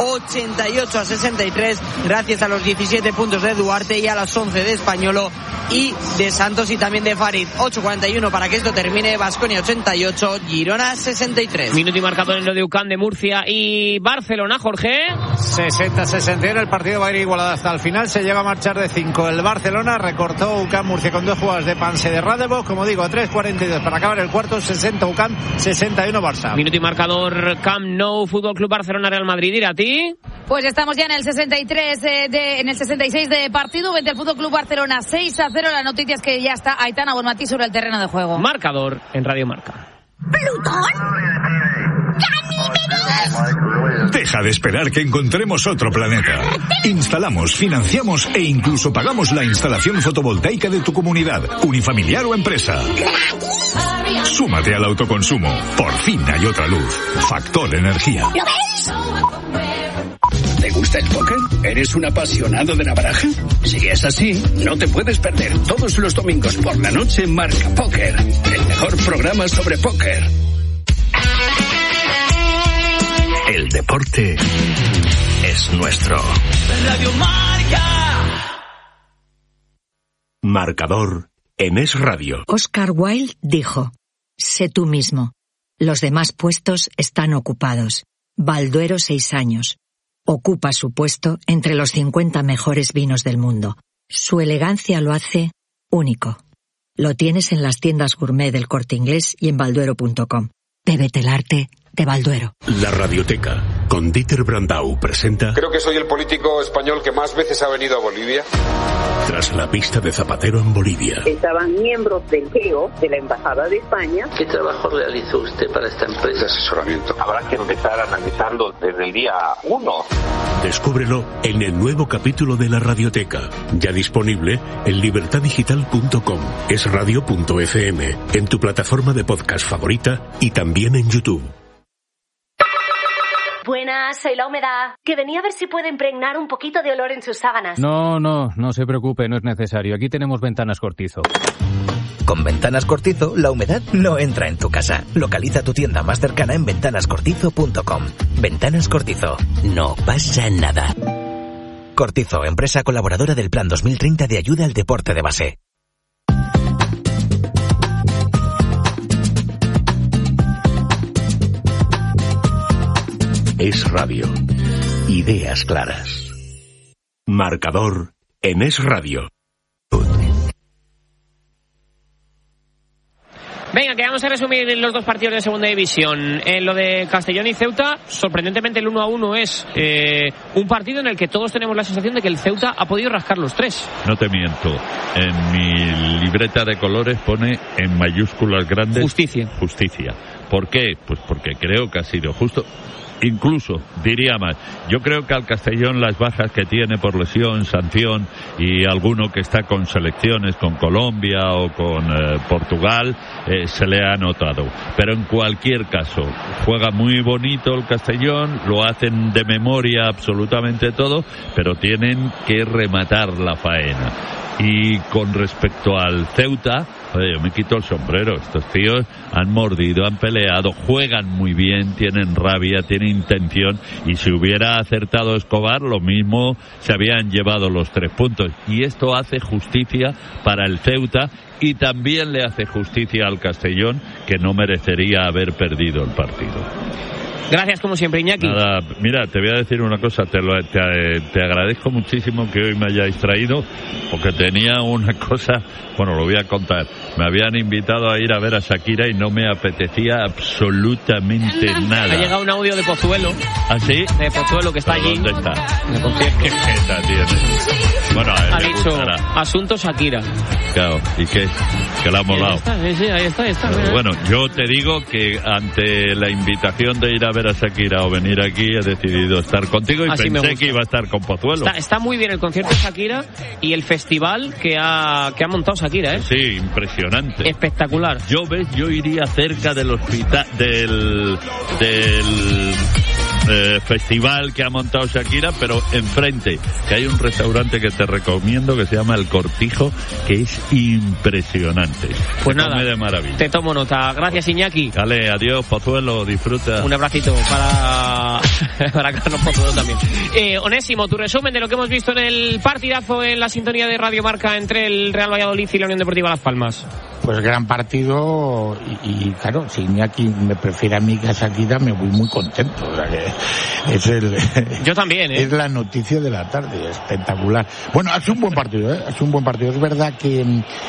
Speaker 7: 88-63 gracias a los 17 puntos de Duarte y a los 11 de Españolo y de Santos y también de Farid. 8:41 para que esto termine. Baskonia 88, Girona 63.
Speaker 2: Minuto y marcador en lo de UCAM de Murcia y Barcelona, Jorge.
Speaker 8: 60-61, el partido va a ir igualado hasta el final, se llega a marchar de 5. El Barcelona recortó UCAM Murcia con 2 jugadas de Panse de Radebo, como digo, 3:42 para acabar el cuarto. 60 UCAM, 61 Barça.
Speaker 2: Minuto y marcador Camp Nou, Fútbol Club Barcelona, Real Madrid. ¿Ir a ti?
Speaker 6: Pues estamos ya en el 63, en el 66 de partido, vence el Fútbol Club Barcelona 6-0. La noticia es que ya está Aitana Bonmatí sobre el terreno de juego.
Speaker 2: Marcador en Radio Marca.
Speaker 11: ¿Plutón? ¡Ganímedes! Deja de esperar que encontremos otro planeta. Instalamos, financiamos e incluso pagamos la instalación fotovoltaica de tu comunidad, unifamiliar o empresa. Súmate al autoconsumo. Por fin hay otra luz. Factor Energía.
Speaker 12: ¿Lo ves? ¿Te gusta el póker? ¿Eres un apasionado de la baraja? Si es así, no te puedes perder todos los domingos por la noche Marca Póker, el mejor programa sobre póker. El deporte es nuestro.
Speaker 11: Radio Marca. Marcador en Es Radio.
Speaker 13: Oscar Wilde dijo: sé tú mismo. Los demás puestos están ocupados. Balduero 6 años. Ocupa su puesto entre los 50 mejores vinos del mundo. Su elegancia lo hace único. Lo tienes en las tiendas gourmet del Corte Inglés y en balduero.com. Bébete el arte de Balduero.
Speaker 11: La Radioteca,
Speaker 14: con Dieter Brandau presenta...
Speaker 15: Creo que soy el político español que más veces ha venido a Bolivia.
Speaker 14: Tras la pista de Zapatero en Bolivia.
Speaker 16: Estaban miembros del GEO, de la Embajada de España.
Speaker 17: ¿Qué trabajo realizó usted para esta empresa?
Speaker 15: De asesoramiento.
Speaker 18: Habrá que empezar analizando desde el día 1.
Speaker 14: Descúbrelo en el nuevo capítulo de La Radioteca, ya disponible en libertadigital.com, esradio.fm, en tu plataforma de podcast favorita y también en YouTube.
Speaker 19: Buenas, soy La Humedad, que venía a ver si puede impregnar un poquito de olor en sus sábanas.
Speaker 20: No se preocupe, no es necesario. Aquí tenemos Ventanas Cortizo.
Speaker 21: Con Ventanas Cortizo, la humedad no entra en tu casa. Localiza tu tienda más cercana en ventanascortizo.com. Ventanas Cortizo, no pasa nada. Cortizo, empresa colaboradora del Plan 2030 de ayuda al deporte de base.
Speaker 14: Es Radio. Ideas claras. Marcador en Es Radio.
Speaker 2: Venga, que vamos a resumir los dos partidos de segunda división. En lo de Castellón y Ceuta, sorprendentemente el 1-1 es un partido en el que todos tenemos la sensación de que el Ceuta ha podido rascar los tres.
Speaker 3: No te miento, en mi libreta de colores pone en mayúsculas grandes
Speaker 2: Justicia.
Speaker 3: ¿Por qué? Pues porque creo que ha sido justo. Incluso, diría más, yo creo que al Castellón las bajas que tiene por lesión, sanción y alguno que está con selecciones, con Colombia o con Portugal, se le ha notado. Pero en cualquier caso, juega muy bonito el Castellón, lo hacen de memoria absolutamente todo, pero tienen que rematar la faena. Y con respecto al Ceuta, yo me quito el sombrero. Estos tíos han mordido, han peleado, juegan muy bien, tienen rabia, tienen intención, y si hubiera acertado Escobar, lo mismo se habían llevado los 3 puntos. Y esto hace justicia para el Ceuta y también le hace justicia al Castellón, que no merecería haber perdido el partido.
Speaker 2: Gracias, como siempre, Iñaki.
Speaker 3: Nada, mira, te voy a decir una cosa, te agradezco muchísimo que hoy me hayáis traído, porque tenía una cosa, bueno, lo voy a contar. Me habían invitado a ir a ver a Shakira y no me apetecía absolutamente nada.
Speaker 2: Ha llegado un audio de Pozuelo.
Speaker 3: ¿Ah, sí?
Speaker 2: De Pozuelo, que está allí.
Speaker 3: ¿Dónde está?
Speaker 2: En el concierto.
Speaker 3: ¿Qué jeta tiene? Bueno, a él
Speaker 2: ha
Speaker 3: le
Speaker 2: dicho,
Speaker 3: gustará.
Speaker 2: asunto Shakira.
Speaker 3: Claro, ¿y qué? Que la ha molado.
Speaker 2: Ahí está.
Speaker 3: Pero bueno, yo te digo que ante la invitación de ir a ver a Shakira o venir aquí, he decidido estar contigo y
Speaker 2: así
Speaker 3: pensé que iba a estar con Pozuelo.
Speaker 2: Está muy bien el concierto de Shakira y el festival que ha montado Shakira, ¿eh?
Speaker 3: Sí, impresionante.
Speaker 2: Espectacular.
Speaker 3: Yo iría cerca del hospital, del festival que ha montado Shakira, pero enfrente, que hay un restaurante que te recomiendo que se llama El Cortijo, que es impresionante.
Speaker 2: Pues nada,
Speaker 3: de maravilla.
Speaker 2: Te tomo nota. Gracias, Iñaki.
Speaker 3: Dale, adiós, Pozuelo, disfruta.
Speaker 2: Un abracito para Carlos Pozuelo también. Onésimo, tu resumen de lo que hemos visto en el partidazo en la sintonía de Radio Marca entre el Real Valladolid y la Unión Deportiva Las Palmas.
Speaker 5: Pues gran partido y claro, si Iñaki me prefiere a mí que a Shakira, me voy muy contento. O sea que es
Speaker 2: yo también,
Speaker 5: es la noticia de la tarde, espectacular. Bueno, ha sido un buen partido, ha sido un buen partido. Es verdad que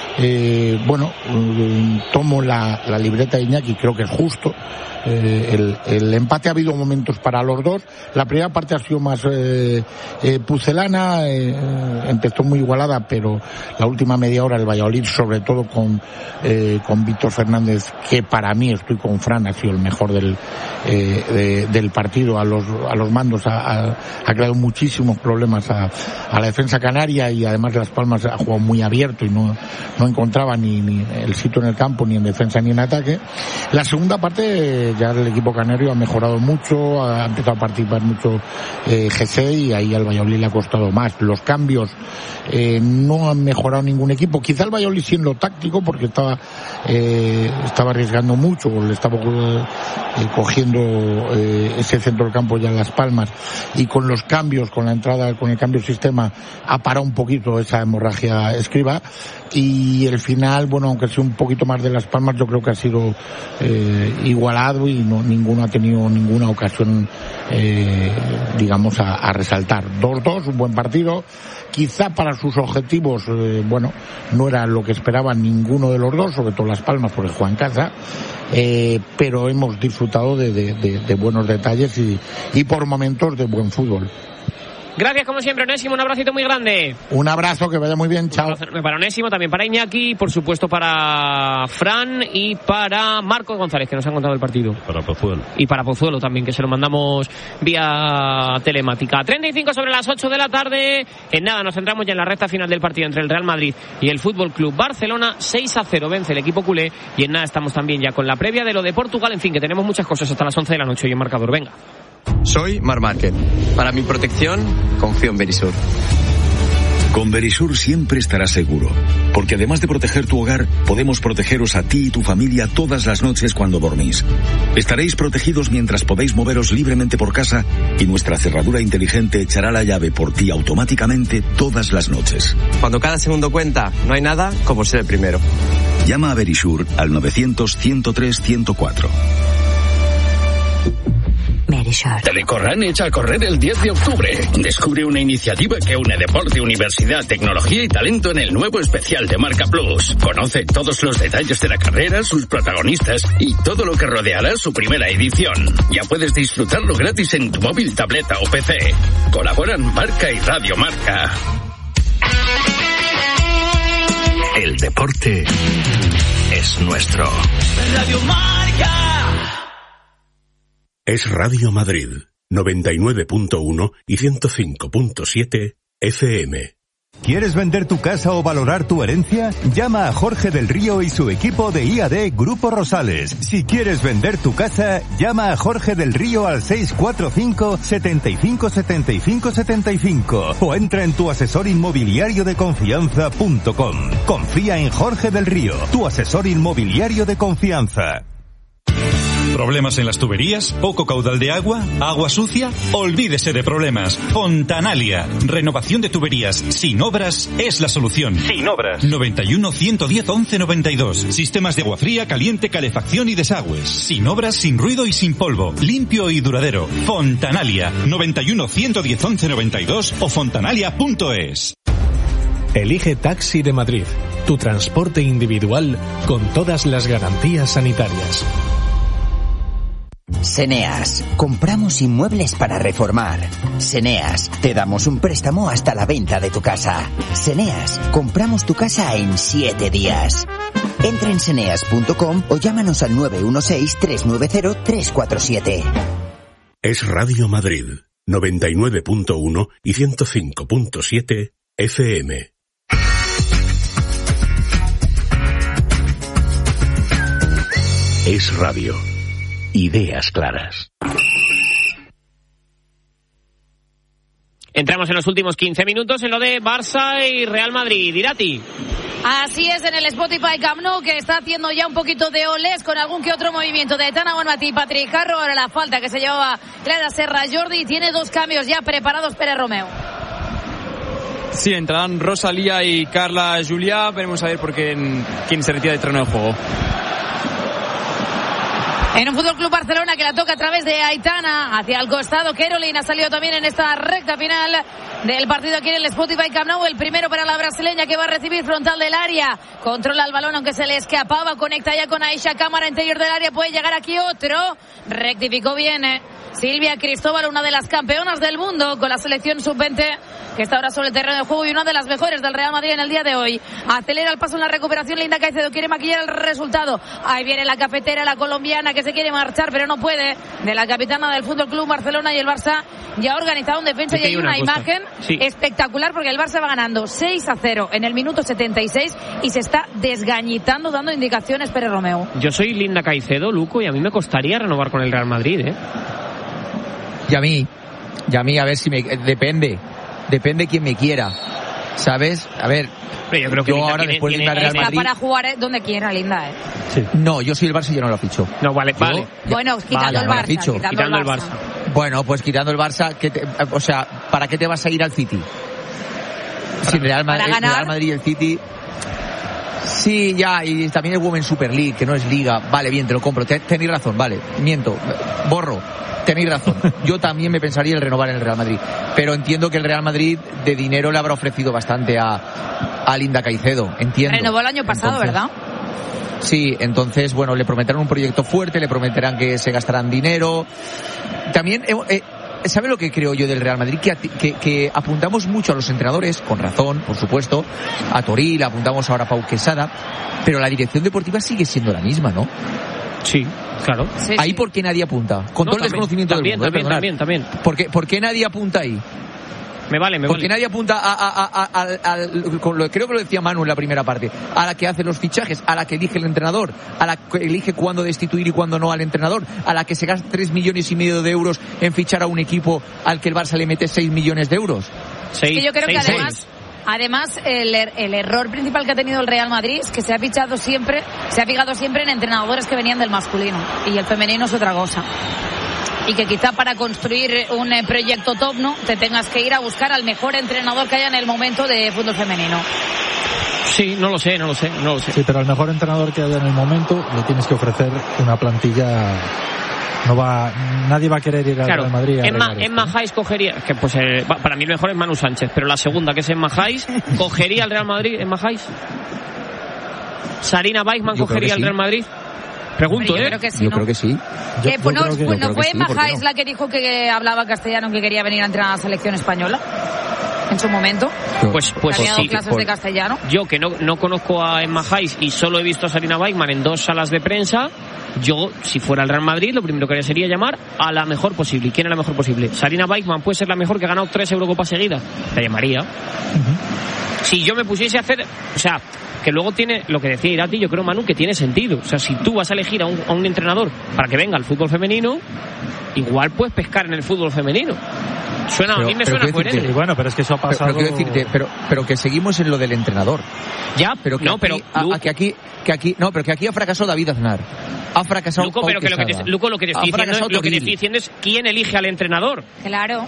Speaker 5: tomo la libreta de Iñaki, creo que es justo. El empate, ha habido momentos para los dos. La primera parte ha sido más pucelana, empezó muy igualada, pero la última media hora el Valladolid, sobre todo con Víctor Fernández, que para mí, estoy con Fran, ha sido el mejor del partido, a los mandos, ha creado muchísimos problemas a la defensa canaria, y además Las Palmas ha jugado muy abierto y no encontraba ni el sitio en el campo, ni en defensa ni en ataque. La segunda parte ya el equipo canario ha mejorado mucho, ha empezado a participar mucho GC, y ahí al Valladolid le ha costado más. Los cambios no han mejorado ningún equipo, quizá el Valladolid sí en lo táctico, porque estaba arriesgando mucho, le estaba cogiendo ese centro del campo ya en Las Palmas, y con los cambios, con la entrada, con el cambio de sistema, ha parado un poquito esa hemorragia Escribá, y el final, bueno, aunque sea un poquito más de Las Palmas, yo creo que ha sido igualado, y ninguno ha tenido ninguna ocasión digamos a resaltar. 2-2, un buen partido. Quizá para sus objetivos, no era lo que esperaban ninguno de los dos, sobre todo Las Palmas porque juega en casa, pero hemos disfrutado de buenos detalles y por momentos de buen fútbol.
Speaker 2: Gracias, como siempre, Onésimo. Un abracito muy grande.
Speaker 5: Un abrazo, que vaya muy bien. Chao.
Speaker 2: Para Onésimo, también para Iñaki, por supuesto para Fran y para Marcos González, que nos han contado el partido.
Speaker 3: Para Pozuelo.
Speaker 2: Y para Pozuelo también, que se lo mandamos vía telemática. 35 sobre las 8 de la tarde. En nada, nos centramos ya en la recta final del partido entre el Real Madrid y el Fútbol Club Barcelona. 6-0 vence el equipo culé. Y en nada, estamos también ya con la previa de lo de Portugal. En fin, que tenemos muchas cosas hasta las 11 de la noche hoy en Marcador. Venga.
Speaker 9: Soy Marc Márquez. Para mi protección, confío en Verisur.
Speaker 11: Con Verisur siempre estarás seguro, porque además de proteger tu hogar, podemos protegeros a ti y tu familia todas las noches cuando dormís. Estaréis protegidos mientras podéis moveros libremente por casa y nuestra cerradura inteligente echará la llave por ti automáticamente todas las noches.
Speaker 9: Cuando cada segundo cuenta, no hay nada como ser el primero.
Speaker 11: Llama a Verisur al 900-103-104.
Speaker 12: Telecorran echa a correr el 10 de octubre. Descubre una iniciativa que une deporte, universidad, tecnología y talento en el nuevo especial de Marca Plus. Conoce todos los detalles de la carrera, sus protagonistas y todo lo que rodeará su primera edición. Ya puedes disfrutarlo gratis en tu móvil, tableta o PC. Colaboran Marca y Radio Marca.
Speaker 11: El deporte es nuestro.
Speaker 12: Radio Marca.
Speaker 14: Es Radio Madrid, 99.1 y 105.7 FM.
Speaker 22: ¿Quieres vender tu casa o valorar tu herencia? Llama a Jorge del Río y su equipo de IAD Grupo Rosales. Si quieres vender tu casa, llama a Jorge del Río al 645 75 75 75 o entra en tuasesorinmobiliariodeconfianza.com. Confía en Jorge del Río, tu asesor inmobiliario de confianza.
Speaker 23: ¿Problemas en las tuberías? ¿Poco caudal de agua? ¿Agua sucia? Olvídese de problemas. Fontanalia. Renovación de tuberías sin obras es la solución. Sin obras. 91 110 11 92. Sistemas de agua fría, caliente, calefacción y desagües. Sin obras, sin ruido y sin polvo. Limpio y duradero. Fontanalia. 91 110 11 92 o fontanalia.es.
Speaker 24: Elige Taxi de Madrid. Tu transporte individual con todas las garantías sanitarias.
Speaker 25: Seneas, compramos inmuebles para reformar. Seneas, te damos un préstamo hasta la venta de tu casa. Seneas, compramos tu casa en 7 días. Entra en seneas.com o llámanos al 916-390-347.
Speaker 14: Es Radio Madrid, 99.1 y 105.7 FM. Es Radio. Ideas claras.
Speaker 2: Entramos en los últimos 15 minutos en lo de Barça y Real Madrid. Irati.
Speaker 6: Así es, en el Spotify Camp Nou, que está haciendo ya un poquito de olés con algún que otro movimiento de Tana Bonmatí y Patrick Harro. Ahora la falta que se llevaba Clara Serra Jordi, y tiene 2 cambios ya preparados Pere Romeu.
Speaker 26: Sí, entrarán Rosalía y Carla Juliá. Veremos a ver por quién se retira del terreno de juego.
Speaker 6: En un Fútbol Club Barcelona que la toca a través de Aitana hacia el costado. Caroline ha salido también en esta recta final del partido aquí en el Spotify Camp Nou. El primero para la brasileña, que va a recibir frontal del área. Controla el balón aunque se le escapaba. Conecta ya con Aisha, cámara interior del área. Puede llegar aquí otro. Rectificó bien Silvia Cristóbal, una de las campeonas del mundo con la selección sub-20, que está ahora sobre el terreno de juego y una de las mejores del Real Madrid en el día de hoy. Acelera el paso en la recuperación Linda Caicedo, quiere maquillar el resultado. Ahí viene la cafetera, la colombiana, que se quiere marchar pero no puede, de la capitana del Fútbol Club Barcelona. Y el Barça ya ha organizado un defensa, y hay una imagen espectacular porque el Barça va ganando 6-0 en el minuto 76 y se está desgañitando, dando indicaciones Pere Romeu.
Speaker 2: Yo soy Linda Caicedo, Luco, y a mí me costaría renovar con el Real Madrid, ¿eh?
Speaker 10: Y a mí, a ver si me... Depende quién me quiera, ¿sabes? A ver,
Speaker 2: pero yo creo que
Speaker 10: yo ahora después de ir al Real Madrid...
Speaker 6: para jugar donde quiera, Linda,
Speaker 10: Sí. No, yo soy el Barça y yo no lo ficho.
Speaker 2: No, vale.
Speaker 6: Bueno, quitando el Barça.
Speaker 2: Quitando el Barça.
Speaker 10: Bueno, pues quitando el Barça, o sea, ¿para qué te vas a ir al City? Si el Real Madrid y el City... Sí, ya, y también el Women's Super League, que no es liga. Vale, bien, te lo compro. Tenéis razón, vale, miento, borro. Tenéis razón. Yo también me pensaría el renovar en el Real Madrid. Pero entiendo que el Real Madrid de dinero le habrá ofrecido bastante a Linda Caicedo. Entiendo.
Speaker 6: Renovó el año pasado, ¿verdad?
Speaker 10: Sí, entonces, bueno, le prometerán un proyecto fuerte, le prometerán que se gastarán dinero. También, ¿sabe lo que creo yo del Real Madrid? Que apuntamos mucho a los entrenadores, con razón, por supuesto, a Toril, apuntamos ahora a Pau Quesada, pero la dirección deportiva sigue siendo la misma, ¿no?
Speaker 2: Sí, claro.
Speaker 10: Ahí ¿por qué nadie apunta? Con todo el desconocimiento del mundo.
Speaker 2: También.
Speaker 10: ¿Por qué nadie apunta ahí?
Speaker 2: Me vale.
Speaker 10: Porque nadie apunta creo que lo decía Manu en la primera parte, a la que hace los fichajes, a la que elige el entrenador, a la que elige cuándo destituir y cuándo no al entrenador, a la que se gasta 3,5 millones de euros en fichar a un equipo al que el Barça le mete 6 millones de euros.
Speaker 6: Sí, yo creo que además el error principal que ha tenido el Real Madrid es que se ha fijado siempre en entrenadores que venían del masculino, y el femenino es otra cosa. Y que quizá para construir un proyecto top, ¿no?, te tengas que ir a buscar al mejor entrenador que haya en el momento de fútbol femenino.
Speaker 2: Sí, no lo sé.
Speaker 1: Sí, pero al mejor entrenador que haya en el momento le tienes que ofrecer una plantilla. Nadie va a querer ir al Real Madrid.
Speaker 2: Emma Hayes cogería, que pues para mí el mejor es Manu Sánchez, pero la segunda, que es Emma Hayes, ¿cogería al Real Madrid Emma Hayes? ¿Sarina Weissman cogería al Real Madrid? Pregunto,
Speaker 6: yo creo que sí,
Speaker 10: yo creo que sí.
Speaker 6: ¿No fue Emma Hayes la que dijo que hablaba castellano, que quería venir a entrenar a la selección española en su momento?
Speaker 2: Pues
Speaker 6: había dado
Speaker 2: sí.
Speaker 6: clases de castellano.
Speaker 2: Yo, que no conozco a Emma Hayes y solo he visto a Sarina Weissman en 2 salas de prensa, yo, si fuera el Real Madrid, lo primero que haría sería llamar a la mejor posible. ¿Y quién es la mejor posible? Sarina Weissman puede ser la mejor, que ha ganado 3 Eurocopas seguidas. La llamaría. Si yo me pusiese a hacer... O sea, que luego tiene, lo que decía Irati, yo creo, Manu, que tiene sentido. O sea, si tú vas a elegir a un entrenador para que venga al fútbol femenino, igual puedes pescar en el fútbol femenino. A mí me suena coherente.
Speaker 1: Bueno, pero es que eso ha pasado...
Speaker 10: Pero quiero decirte, pero que seguimos en lo del entrenador.
Speaker 2: Ya,
Speaker 10: pero que aquí ha fracasado David Aznar. Ha fracasado
Speaker 2: Luco, pero lo que te estoy diciendo es quién elige al entrenador.
Speaker 6: Claro.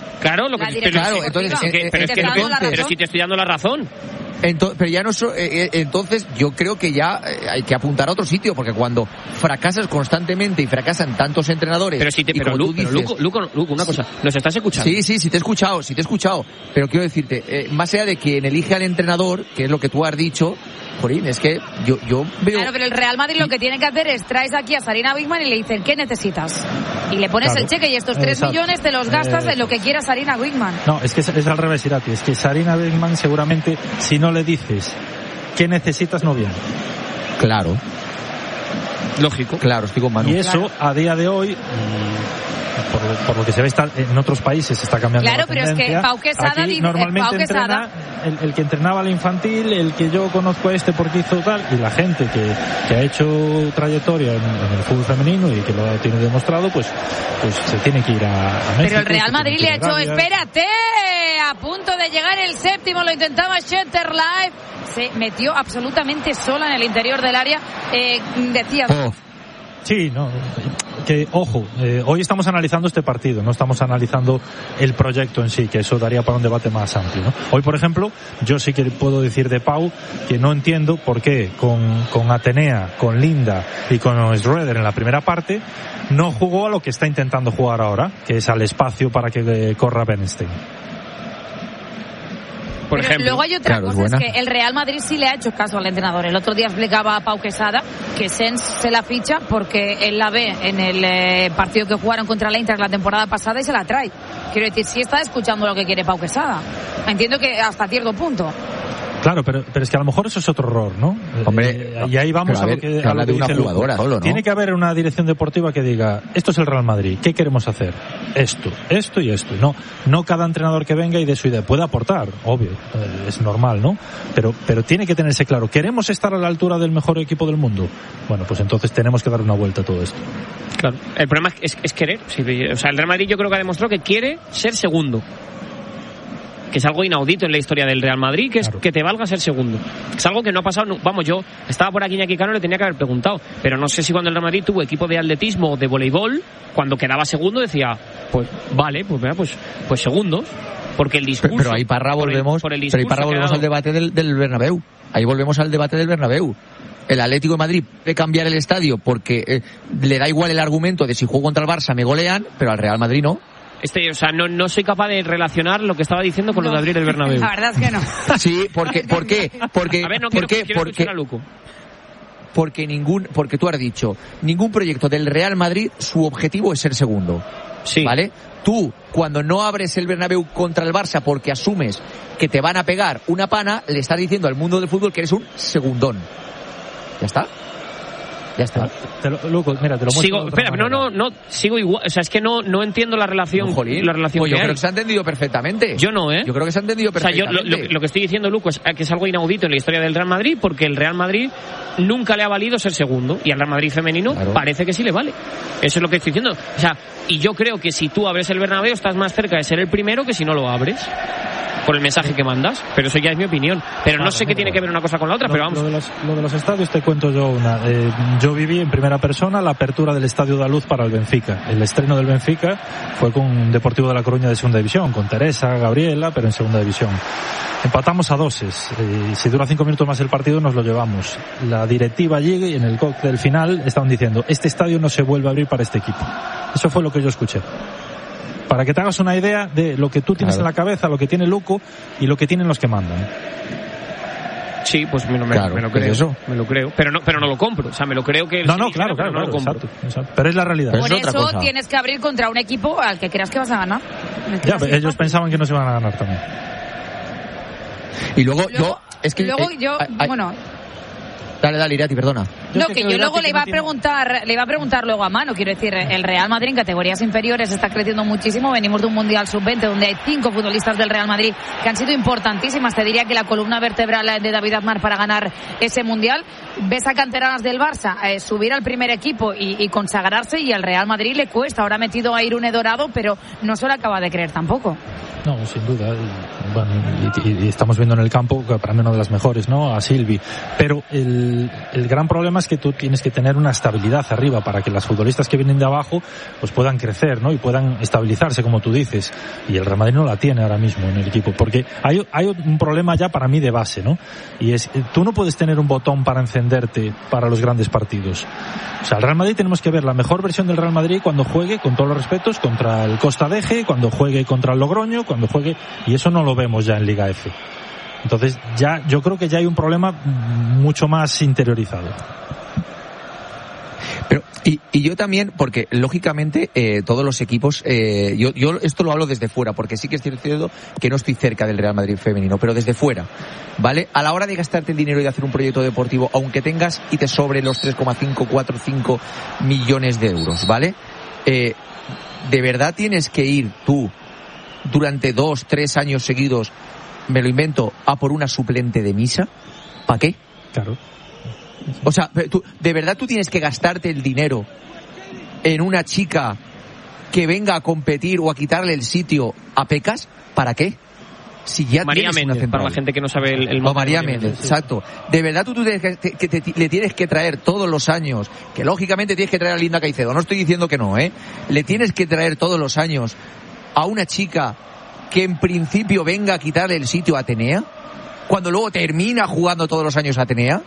Speaker 2: Pero si te estoy dando la razón.
Speaker 10: Pero ya no entonces yo creo que ya hay que apuntar a otro sitio, porque cuando fracasas constantemente y fracasan tantos entrenadores...
Speaker 2: Luco, una cosa, ¿nos estás escuchando?
Speaker 10: Sí, te he escuchado. Pero quiero decirte, más allá de quien elige al entrenador, que es lo que tú has dicho, Jorín, es que yo veo...
Speaker 6: Claro, pero el Real Madrid lo que tiene que hacer es traes aquí a Sarina Weissman y le dicen, ¿qué necesitas? Y le pones el cheque y estos 3 millones te los gastas en lo que quiera Sarina Weissman.
Speaker 1: No, es que es al revés, Irati. Es que Sarina Weissman seguramente, si no le dices qué necesitas, no viene.
Speaker 10: Claro.
Speaker 2: Lógico.
Speaker 10: Claro, estoy con Manu.
Speaker 1: Y eso, a día de hoy... Por lo que se ve en otros países se está cambiando.
Speaker 6: Claro, pero es que Pau Quesada
Speaker 1: normalmente entrena el que entrenaba al infantil, el que yo conozco porque hizo tal, y la gente que ha hecho trayectoria en el fútbol femenino y que lo tiene demostrado, pues se tiene que ir a México.
Speaker 6: Pero el Real Madrid le ha hecho, espérate, a punto de llegar el 7º, lo intentaba Schetterlife, se metió absolutamente sola en el interior del área, decía...
Speaker 1: Sí, no, que ojo, hoy estamos analizando este partido, no estamos analizando el proyecto en sí, que eso daría para un debate más amplio, ¿no? Hoy, por ejemplo, yo sí que puedo decir de Pau que no entiendo por qué con Atenea, con Linda y con Schroeder en la primera parte no jugó a lo que está intentando jugar ahora, que es al espacio para que corra Bernstein.
Speaker 2: Por ejemplo.
Speaker 6: Luego hay otra cosa, es que el Real Madrid sí le ha hecho caso al entrenador. El otro día explicaba a Pau Quesada que Sens se la ficha porque él la ve en el partido que jugaron contra la Inter la temporada pasada y se la trae. Quiero decir, sí está escuchando lo que quiere Pau Quesada. Entiendo que hasta cierto punto.
Speaker 1: Claro, pero es que a lo mejor eso es otro error, ¿no?
Speaker 10: Hombre,
Speaker 1: y ahí vamos a lo que
Speaker 10: habla de una jugadora solo, ¿no?
Speaker 1: Tiene que haber una dirección deportiva que diga, esto es el Real Madrid, ¿qué queremos hacer? Esto y esto. No cada entrenador que venga y de su idea puede aportar, obvio, es normal, ¿no? Pero tiene que tenerse claro, ¿queremos estar a la altura del mejor equipo del mundo? Bueno, pues entonces tenemos que dar una vuelta a todo esto.
Speaker 2: Claro, el problema es querer. Sí, o sea, el Real Madrid yo creo que ha demostrado que quiere ser segundo. Que es algo inaudito en la historia del Real Madrid, que es que te valga ser segundo. Es algo que no ha pasado, vamos, yo estaba por aquí Iñaki Cano, le tenía que haber preguntado, pero no sé si cuando el Real Madrid tuvo equipo de atletismo o de voleibol, cuando quedaba segundo decía, pues vale, pues segundos, porque el discurso...
Speaker 10: Pero ahí para volvemos al debate del Bernabéu. Ahí volvemos al debate del Bernabéu. El Atlético de Madrid puede cambiar el estadio porque le da igual el argumento de si juego contra el Barça me golean, pero al Real Madrid no.
Speaker 2: O sea, no soy capaz de relacionar lo que estaba diciendo con lo de abrir el Bernabéu.
Speaker 6: La verdad es que no.
Speaker 10: Sí, ¿por qué?
Speaker 2: A ver, no quiero escuchar a Luco.
Speaker 10: porque tú has dicho, ningún proyecto del Real Madrid, su objetivo es ser segundo.
Speaker 2: Sí.
Speaker 10: ¿Vale? Tú, cuando no abres el Bernabéu contra el Barça porque asumes que te van a pegar una pana, le estás diciendo al mundo del fútbol que eres un segundón. ¿Ya está? Ya está.
Speaker 1: Luco, mira, te lo muestro.
Speaker 2: Sigo, espera, no, sigo igual. O sea, es que no entiendo la relación. La relación
Speaker 10: pues yo
Speaker 2: que
Speaker 10: creo
Speaker 2: hay.
Speaker 10: que se ha entendido perfecamente.
Speaker 2: Yo no, ¿eh?
Speaker 10: Yo creo que se ha entendido perfectamente.
Speaker 2: O sea, yo lo que estoy diciendo, Luco, es que es algo inaudito en la historia del Real Madrid, porque el Real Madrid nunca le ha valido ser segundo, y al Real Madrid femenino parece que sí le vale. Eso es lo que estoy diciendo. O sea, y yo creo que si tú abres el Bernabéu estás más cerca de ser el primero que si no lo abres. Por el mensaje que mandas, pero eso ya es mi opinión. Pero no sé qué tiene que ver una cosa con la otra, pero vamos.
Speaker 1: Lo de los estadios te cuento yo una. Yo viví en primera persona la apertura del Estadio da Luz para el Benfica. El estreno del Benfica fue con Deportivo de La Coruña de segunda división, con Teresa, Gabriela, pero en segunda división. Empatamos a 2. Si dura 5 minutos más el partido nos lo llevamos. La directiva allí en el cóctel final estaban diciendo, este estadio no se vuelve a abrir para este equipo. Eso fue lo que yo escuché. Para que te hagas una idea de lo que tú tienes en la cabeza, lo que tiene Luco y lo que tienen los que mandan.
Speaker 2: Sí, pues me lo creo. Eso. Me lo creo. Pero no lo compro. O sea, me lo creo que...
Speaker 1: Claro, no lo compro. Exacto. Pero es la realidad.
Speaker 6: Por eso tienes que abrir contra un equipo al que creas que vas a ganar.
Speaker 1: Ya, ellos pensaban que no se iban a ganar también.
Speaker 10: Y luego
Speaker 6: bueno...
Speaker 10: Dale, Irati, perdona.
Speaker 6: No, que yo luego le iba a preguntar luego a Manu. Quiero decir, el Real Madrid en categorías inferiores está creciendo muchísimo. Venimos de un Mundial Sub-20 donde hay 5 futbolistas del Real Madrid que han sido importantísimas. Te diría que la columna vertebral de David Aznar para ganar ese Mundial. Ves a canteranas del Barça subir al primer equipo y consagrarse, y al Real Madrid le cuesta. Ahora ha metido a Irune Dorado, pero no se lo acaba de creer tampoco.
Speaker 1: No, sin duda. Bueno, y estamos viendo en el campo, para mí una de las mejores, ¿no? A Silvi. Pero el gran problema es que tú tienes que tener una estabilidad arriba para que las futbolistas que vienen de abajo pues puedan crecer, ¿no? Y puedan estabilizarse, como tú dices. Y el Real Madrid no la tiene ahora mismo en el equipo, porque hay un problema ya para mí de base, ¿no? Y es, tú no puedes tener un botón para encenderte para los grandes partidos. O sea, el Real Madrid tenemos que ver la mejor versión del Real Madrid cuando juegue, con todos los respetos, contra el Costa d'Eje, cuando juegue contra el Logroño, cuando juegue, y eso no lo vemos ya en Liga F. Entonces ya yo creo que ya hay un problema mucho más interiorizado.
Speaker 10: Pero y yo también, porque lógicamente todos los equipos, yo esto lo hablo desde fuera, porque sí que es cierto que no estoy cerca del Real Madrid femenino, pero desde fuera, ¿vale? A la hora de gastarte el dinero y de hacer un proyecto deportivo, aunque tengas y te sobre los 3,5 millones de euros, ¿vale? ¿De verdad tienes que ir tú durante 2-3 años seguidos, me lo invento, a por una suplente de misa? ¿Para qué?
Speaker 1: Claro.
Speaker 10: O sea, ¿de verdad tú tienes que gastarte el dinero en una chica que venga a competir o a quitarle el sitio a Pecas? ¿Para qué? Si ya
Speaker 2: María
Speaker 10: tienes
Speaker 2: Méndez, para la gente que no sabe el
Speaker 10: o María Méndez, exacto. ¿De verdad tú le tienes que traer todos los años, que lógicamente tienes que traer a Linda Caicedo, no estoy diciendo que no, le tienes que traer todos los años a una chica que en principio venga a quitarle el sitio a Atenea, cuando luego termina jugando todos los años a Atenea?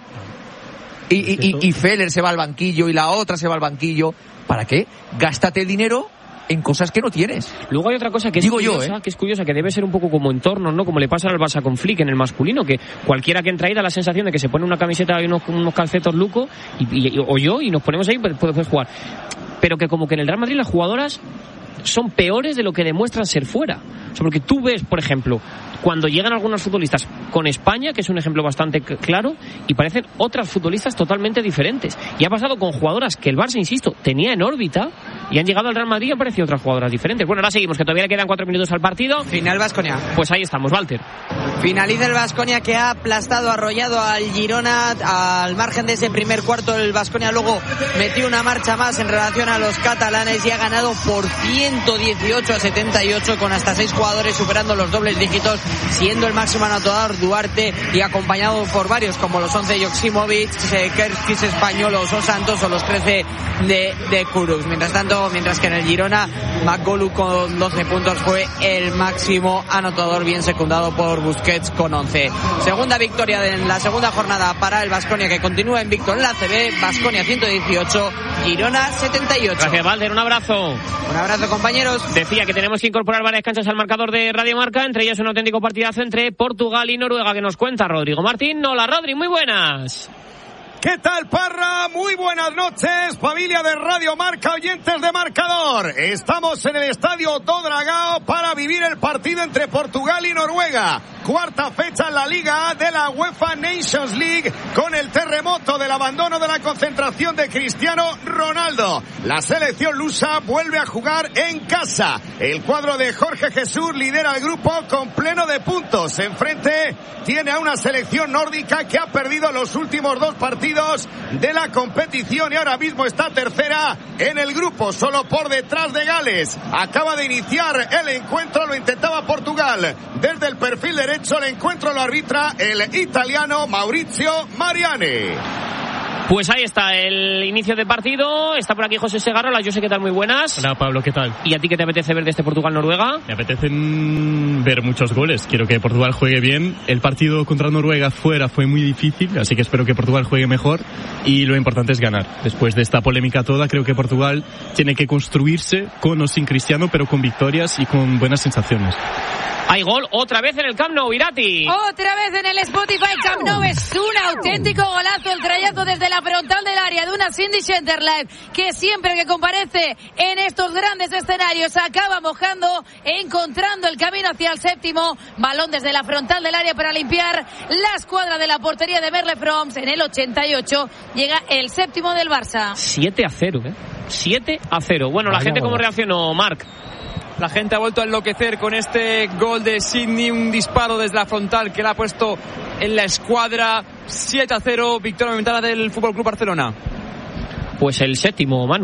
Speaker 10: Y Feller se va al banquillo y la otra se va al banquillo. ¿Para qué? Gástate el dinero en cosas que no tienes.
Speaker 2: Luego hay otra cosa que es curiosa, que debe ser un poco como entorno, ¿no? Como le pasa al Barça con Flick en el masculino, que cualquiera que entra ahí da la sensación de que se pone una camiseta y unos calcetos Luco o yo, y nos ponemos ahí, puedes jugar. Pero que como que en el Real Madrid las jugadoras son peores de lo que demuestran ser fuera. O sea, porque tú ves, por ejemplo, cuando llegan algunos futbolistas con España, que es un ejemplo bastante claro, y parecen otras futbolistas totalmente diferentes. Y ha pasado con jugadoras que el Barça, insisto, tenía en órbita, y han llegado al Real Madrid y han parecido otras jugadoras diferentes. Bueno, ahora seguimos, que todavía le quedan 4 minutos al partido.
Speaker 4: Final Baskonia.
Speaker 2: Pues ahí estamos, Walter.
Speaker 4: Finaliza el Baskonia, que ha aplastado, arrollado al Girona al margen de ese primer cuarto. El Baskonia luego metió una marcha más en relación a los catalanes y ha ganado por 118-78, con hasta 6 jugadores superando los dobles dígitos, siendo el máximo anotador Duarte y acompañado por varios como los 11 de Joksimovic, Kerskis Español, o Santos, o los 13 de Kurux. Mientras que en el Girona, Magolu con 12 puntos fue el máximo anotador, bien secundado por Busquets con 11. Segunda victoria en la segunda jornada para el Baskonia, que continúa invicto en la ACB. Baskonia 118, Girona 78.
Speaker 2: Gracias, Valder, un abrazo.
Speaker 4: Un abrazo, compañeros.
Speaker 2: Decía que tenemos que incorporar varias canchas al marcador de Radio Marca, entre ellas un auténtico partidazo entre Portugal y Noruega, que nos cuenta Rodrigo Martín. Hola, Rodri, muy buenas.
Speaker 7: ¿Qué tal, Parra? Muy buenas noches, familia de Radio Marca, oyentes de Marcador. Estamos en el estadio Do Dragao para vivir el partido entre Portugal y Noruega. Cuarta fecha en la Liga A de la UEFA Nations League, con el terremoto del abandono de la concentración de Cristiano Ronaldo. La selección lusa vuelve a jugar en casa. El cuadro de Jorge Jesús lidera el grupo con pleno de puntos. Enfrente tiene a una selección nórdica que ha perdido los últimos 2 partidos de la competición y ahora mismo está tercera en el grupo, solo por detrás de Gales. Acaba de iniciar el encuentro, lo intentaba Portugal. Desde el perfil derecho el encuentro lo arbitra el italiano Maurizio Mariani.
Speaker 2: Pues ahí está el inicio de partido. Está por aquí José Segarra. Hola, José, ¿qué tal? Muy buenas.
Speaker 8: Hola, Pablo, ¿qué tal?
Speaker 2: ¿Y a ti qué te apetece ver de este Portugal-Noruega?
Speaker 8: Me apetece ver muchos goles. Quiero que Portugal juegue bien. El partido contra Noruega fuera fue muy difícil, así que espero que Portugal juegue mejor. Y lo importante es ganar. Después de esta polémica toda, creo que Portugal tiene que construirse con o sin Cristiano, pero con victorias y con buenas sensaciones.
Speaker 2: Hay gol otra vez en el Camp Nou, Irati.
Speaker 6: Otra vez en el Spotify Camp Nou. Es un auténtico golazo el trayazo desde la frontal del área de una Cindy Schenterleib, que siempre que comparece en estos grandes escenarios acaba mojando, encontrando el camino hacia el séptimo. Balón desde la frontal del área para limpiar la escuadra de la portería de Merle Froms. En el 88 llega el séptimo del Barça.
Speaker 2: 7-0, ¿eh? 7-0. Bueno, la gente, ¿cómo reaccionó, Marc?
Speaker 26: La gente ha vuelto a enloquecer con este gol de Sidney, un disparo desde la frontal que le ha puesto en la escuadra. 7-0, victoria momentánea del FC Barcelona.
Speaker 2: Pues el séptimo, Manu.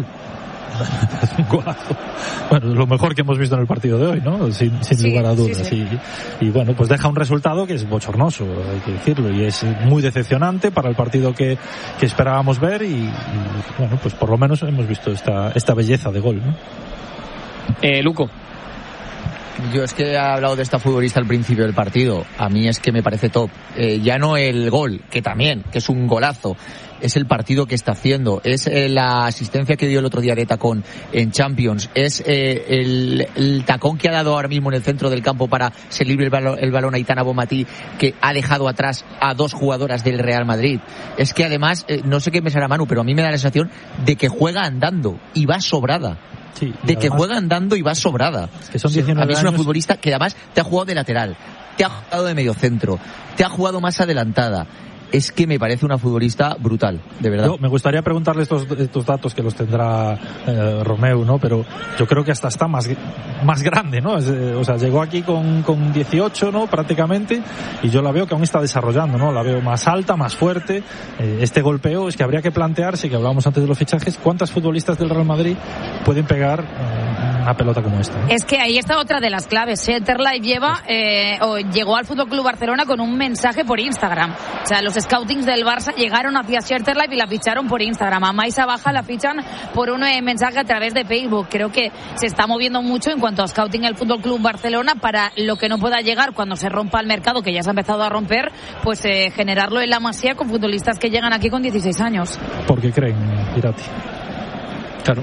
Speaker 1: Bueno, lo mejor que hemos visto en el partido de hoy, ¿no? Sin lugar a dudas. Sí. Y bueno, pues deja un resultado que es bochornoso, hay que decirlo, y es muy decepcionante para el partido que esperábamos ver y bueno, pues por lo menos hemos visto esta belleza de gol, ¿no?
Speaker 2: Luco.
Speaker 10: Yo es que he hablado de esta futbolista al principio del partido. A mí es que me parece top. Ya no el gol, que también, que es un golazo. Es el partido que está haciendo. Es la asistencia que dio el otro día de tacón en Champions. Es el tacón que ha dado ahora mismo en el centro del campo para ser libre el balón a Aitana Bonmatí, que ha dejado atrás a 2 jugadoras del Real Madrid. Es que además, no sé qué pensará Manu, pero a mí me da la sensación de que juega andando y va sobrada.
Speaker 1: Sí,
Speaker 10: de que juega andando y va sobrada.
Speaker 1: Es que son 19
Speaker 10: a mí es una
Speaker 1: años.
Speaker 10: futbolista que además te ha jugado de lateral, te ha jugado de mediocentro, te ha jugado más adelantada. Es que me parece una futbolista brutal, de verdad.
Speaker 1: Me gustaría preguntarle estos datos que los tendrá Romeu, ¿no? Pero yo creo que hasta está más grande, ¿no? O sea, llegó aquí con 18, ¿no? Prácticamente, y yo la veo que aún está desarrollando, ¿no? La veo más alta, más fuerte. Este golpeo es que habría que plantearse, que hablábamos antes de los fichajes, ¿cuántas futbolistas del Real Madrid pueden pegar una pelota como esta, ¿no?
Speaker 6: Es que ahí está otra de las claves. Schenterleib llegó al FC Barcelona con un mensaje por Instagram. O sea, los scoutings del Barça llegaron hacia Schenterleib y la ficharon por Instagram. A Maisa Baja la fichan por un mensaje a través de Facebook. Creo que se está moviendo mucho en cuanto a scouting el FC Barcelona para lo que no pueda llegar cuando se rompa el mercado, que ya se ha empezado a romper, pues generarlo en la Masía con futbolistas que llegan aquí con 16 años.
Speaker 1: ¿Por qué creen, Irati?
Speaker 2: Claro.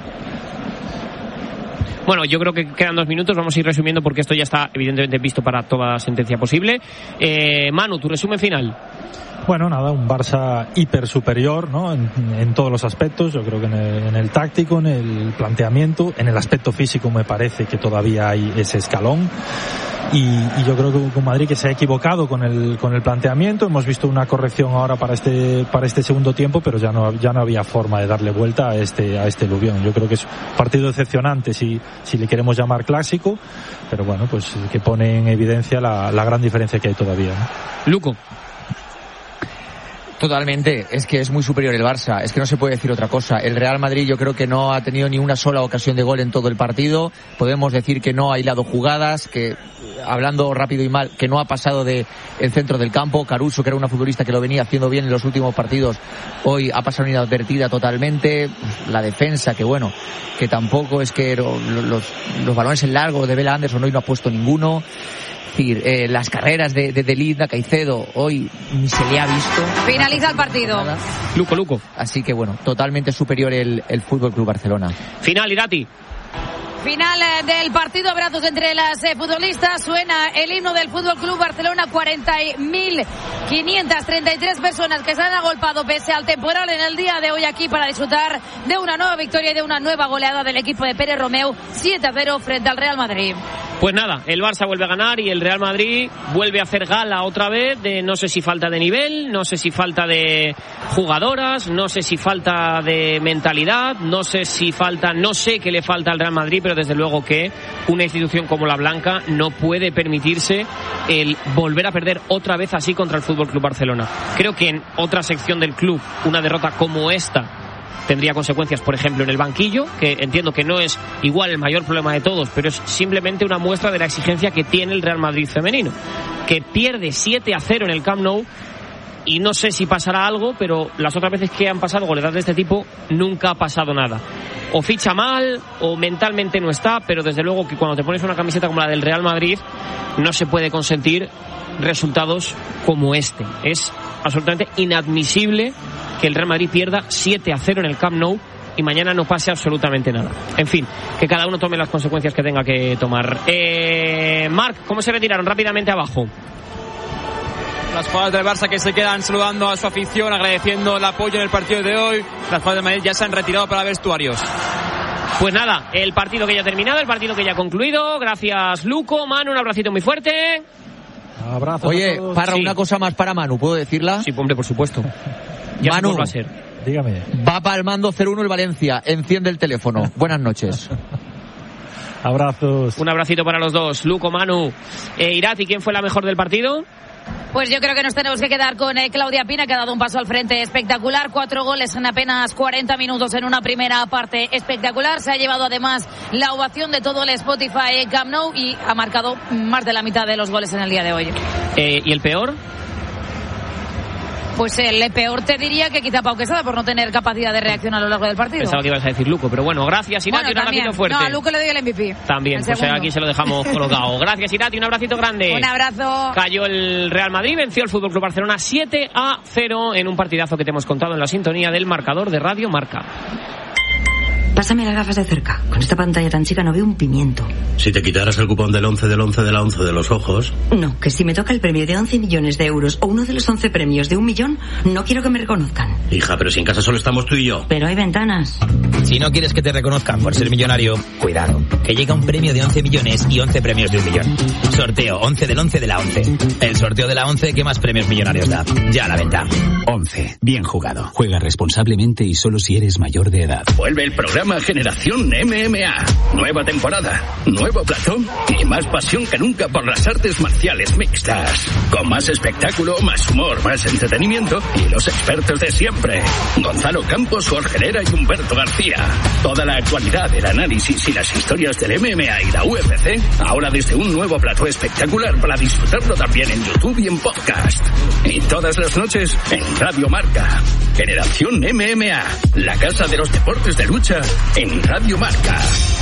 Speaker 2: Bueno, yo creo que quedan 2 minutos, vamos a ir resumiendo porque esto ya está evidentemente visto para toda sentencia posible. Manu, tu resumen final.
Speaker 1: Bueno, nada, un Barça hiper superior, ¿no? En todos los aspectos. Yo creo que en el táctico, en el planteamiento, en el aspecto físico me parece que todavía hay ese escalón. Y yo creo que con Madrid que se ha equivocado con el planteamiento. Hemos visto una corrección ahora para este segundo tiempo, pero ya no había forma de darle vuelta a este aluvión. Yo creo que es un partido decepcionante si le queremos llamar clásico, pero bueno, pues que pone en evidencia la gran diferencia que hay todavía, ¿no?
Speaker 2: Luco.
Speaker 10: Totalmente, es que es muy superior el Barça, es que no se puede decir otra cosa. El Real Madrid yo creo que no ha tenido ni una sola ocasión de gol en todo el partido. Podemos decir que no ha hilado jugadas, que hablando rápido y mal, que no ha pasado de el centro del campo. Caruso, que era una futbolista que lo venía haciendo bien en los últimos partidos, hoy ha pasado inadvertida totalmente. La defensa, que bueno, que tampoco es que los balones en largo de Bella Anderson hoy no ha puesto ninguno. Decir, las carreras de Linda, Caicedo, hoy ni se le ha visto.
Speaker 6: Finaliza el partido.
Speaker 2: Luco.
Speaker 10: Así que bueno, totalmente superior el FC Barcelona.
Speaker 2: Final, Irati.
Speaker 6: Final del partido, abrazos entre las futbolistas. Suena el himno del Fútbol Club Barcelona. 40.533 personas que se han agolpado pese al temporal en el día de hoy aquí para disfrutar de una nueva victoria y de una nueva goleada del equipo de Pérez Romeu, 7-0 frente al Real Madrid.
Speaker 2: Pues nada, el Barça vuelve a ganar y el Real Madrid vuelve a hacer gala otra vez de no sé si falta de nivel, no sé si falta de jugadoras, no sé si falta de mentalidad, no sé qué le falta al Real Madrid, pero desde luego que una institución como la Blanca no puede permitirse el volver a perder otra vez así contra el FC Barcelona. Creo que en otra sección del club una derrota como esta tendría consecuencias, por ejemplo, en el banquillo, que entiendo que no es igual el mayor problema de todos, pero es simplemente una muestra de la exigencia que tiene el Real Madrid femenino, que pierde 7-0 en el Camp Nou. Y no sé si pasará algo, pero las otras veces que han pasado goleadas de este tipo nunca ha pasado nada. O ficha mal, o mentalmente no está, pero desde luego que cuando te pones una camiseta como la del Real Madrid no se puede consentir resultados como este. Es absolutamente inadmisible que el Real Madrid pierda 7-0 en el Camp Nou y mañana no pase absolutamente nada. En fin, que cada uno tome las consecuencias que tenga que tomar. Marc, ¿cómo se retiraron rápidamente abajo?
Speaker 26: Las jugadoras del Barça que se quedan saludando a su afición, agradeciendo el apoyo en el partido de hoy. Las jugadoras del Madrid ya se han retirado para vestuarios.
Speaker 2: Pues nada, el partido que ya ha terminado, el partido que ya ha concluido. Gracias, Luco. Manu, un abracito muy fuerte.
Speaker 10: Abrazo. Oye, Parra, sí. Una cosa más para Manu, ¿puedo decirla?
Speaker 2: Sí, hombre, por supuesto. Ya
Speaker 10: Manu,
Speaker 2: va a ser.
Speaker 1: Dígame.
Speaker 10: Va palmando 0-1 el Valencia. Enciende el teléfono. Buenas noches.
Speaker 1: Abrazos.
Speaker 2: Un abracito para los dos. Luco, Manu. Irati, ¿quién fue la mejor del partido?
Speaker 6: Pues yo creo que nos tenemos que quedar con Claudia Pina, que ha dado un paso al frente espectacular. 4 goles en apenas 40 minutos en una primera parte espectacular. Se ha llevado además la ovación de todo el Spotify Camp Nou y ha marcado más de la mitad de los goles en el día de hoy.
Speaker 2: ¿Y el peor?
Speaker 6: Pues el peor te diría que quizá Pau Quesada por no tener capacidad de reacción a lo largo del partido.
Speaker 2: Pensaba que ibas a decir Luco, pero bueno, gracias Irati, un abracito fuerte.
Speaker 6: No, a Luco le doy el MVP.
Speaker 2: También, pues aquí se lo dejamos colocado. Gracias Irati, un abracito grande.
Speaker 6: Un abrazo.
Speaker 2: Cayó el Real Madrid, venció el FC Barcelona 7-0 en un partidazo que te hemos contado en la sintonía del marcador de Radio Marca.
Speaker 13: Pásame las gafas de cerca. Con esta pantalla tan chica no veo un pimiento.
Speaker 14: Si te quitaras el cupón del 11 del 11 de la 11 de los ojos...
Speaker 13: No, que si me toca el premio de 11 millones de euros o uno de los 11 premios de 1 millón, no quiero que me reconozcan.
Speaker 14: Hija, pero si en casa solo estamos tú y yo.
Speaker 13: Pero hay ventanas.
Speaker 21: Si no quieres que te reconozcan por ser millonario, cuidado, que llega un premio de 11 millones y 11 premios de 1 millón. Sorteo 11 del 11 de la 11. El sorteo de la 11 que más premios millonarios da. Ya a la venta.
Speaker 15: 11. Bien jugado. Juega responsablemente y solo si eres mayor de edad.
Speaker 12: Vuelve el programa Generación MMA. Nueva temporada, nuevo plató y más pasión que nunca por las artes marciales mixtas. Con más espectáculo, más humor, más entretenimiento y los expertos de siempre. Gonzalo Campos, Jorge Herrera y Humberto García. Toda la actualidad, el análisis y las historias del MMA y la UFC, ahora desde un nuevo plató espectacular para disfrutarlo también en YouTube y en podcast. Y todas las noches en Radio Marca. Generación MMA, la casa de los deportes de lucha en Radio Marca.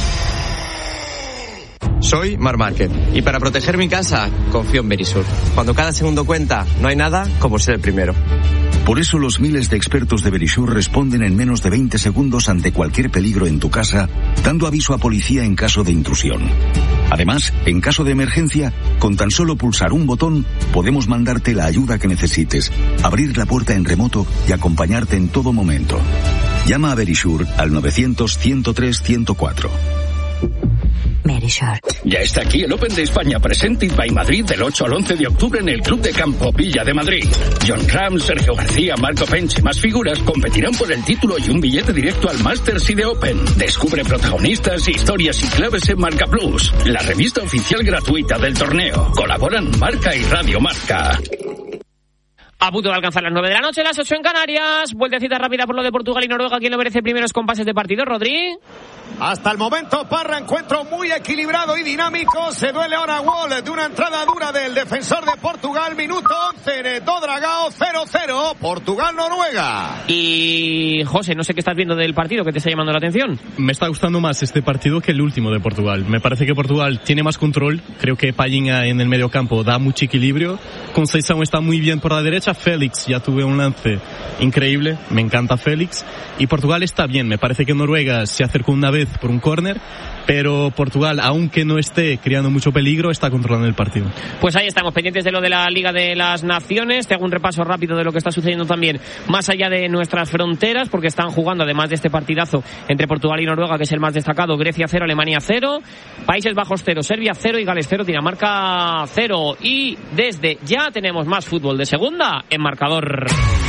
Speaker 9: Soy Marc Márquez y para proteger mi casa confío en Verisur. Cuando cada segundo cuenta, no hay nada como ser el primero.
Speaker 11: Por eso los miles de expertos de Verisur responden en menos de 20 segundos ante cualquier peligro en tu casa, dando aviso a policía en caso de intrusión. Además, en caso de emergencia, con tan solo pulsar un botón, podemos mandarte la ayuda que necesites, abrir la puerta en remoto y acompañarte en todo momento. Llama a Verisur al 900-103-104.
Speaker 13: Verisur.
Speaker 12: Ya está aquí el Open de España Presented by Madrid del 8 al 11 de octubre en el Club de Campo Villa de Madrid. John Ram, Sergio García, Marco Pench y más figuras competirán por el título y un billete directo al Masters y de Open. Descubre protagonistas, historias y claves en Marca Plus, la revista oficial gratuita del torneo. Colaboran Marca y Radio Marca.
Speaker 2: A punto de alcanzar las 9 de la noche, las 8 en Canarias. Vueltecita rápida por lo de Portugal y Noruega. ¿Quién lo merece primeros compases de partido, Rodri?
Speaker 7: Hasta el momento, Parra, encuentro muy equilibrado y dinámico. Se duele ahora Wall de una entrada dura del defensor de Portugal. Minuto 11 en Dodragao, 0-0. Portugal-Noruega.
Speaker 2: Y José, no sé qué estás viendo del partido, ¿qué te está llamando la atención?
Speaker 8: Me está gustando más este partido que el último de Portugal. Me parece que Portugal tiene más control. Creo que Palhinha en el medio campo da mucho equilibrio. Conceição está muy bien por la derecha. Félix, ya tuve un lance increíble. Me encanta Félix. Y Portugal está bien. Me parece que Noruega se acercó una vez vez por un córner, pero Portugal, aunque no esté creando mucho peligro, está controlando el partido.
Speaker 2: Pues ahí estamos, pendientes de lo de la Liga de las Naciones. Te hago un repaso rápido de lo que está sucediendo también más allá de nuestras fronteras, porque están jugando, además de este partidazo entre Portugal y Noruega, que es el más destacado, Grecia 0, Alemania 0, Países Bajos 0, Serbia 0 y Gales 0, Dinamarca 0. Y desde ya tenemos más fútbol de segunda en marcador.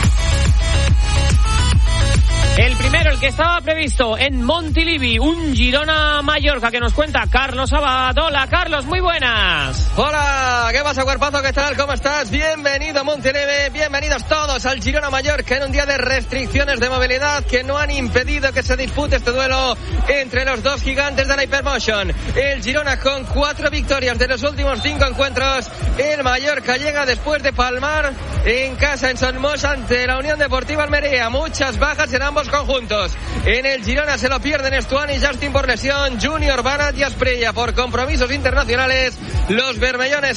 Speaker 2: El primero, el que estaba previsto en Montilivi, un Girona-Mallorca, que nos cuenta Carlos Abad. Hola, Carlos, muy buenas.
Speaker 5: Hola, ¿qué pasa, cuerpazo? ¿Qué tal? ¿Cómo estás? Bienvenido a Montilivi, bienvenidos todos al Girona-Mallorca en un día de restricciones de movilidad que no han impedido que se dispute este duelo entre los dos gigantes de la Hypermotion. El Girona con 4 victorias de los últimos 5 encuentros. El Mallorca llega después de palmar en casa en Son Moix ante la Unión Deportiva Almería. Muchas bajas en ambos conjuntos. En el Girona se lo pierden Estuani y Justin por lesión, Junior, Banat y Asprilla por compromisos internacionales. Los bermellones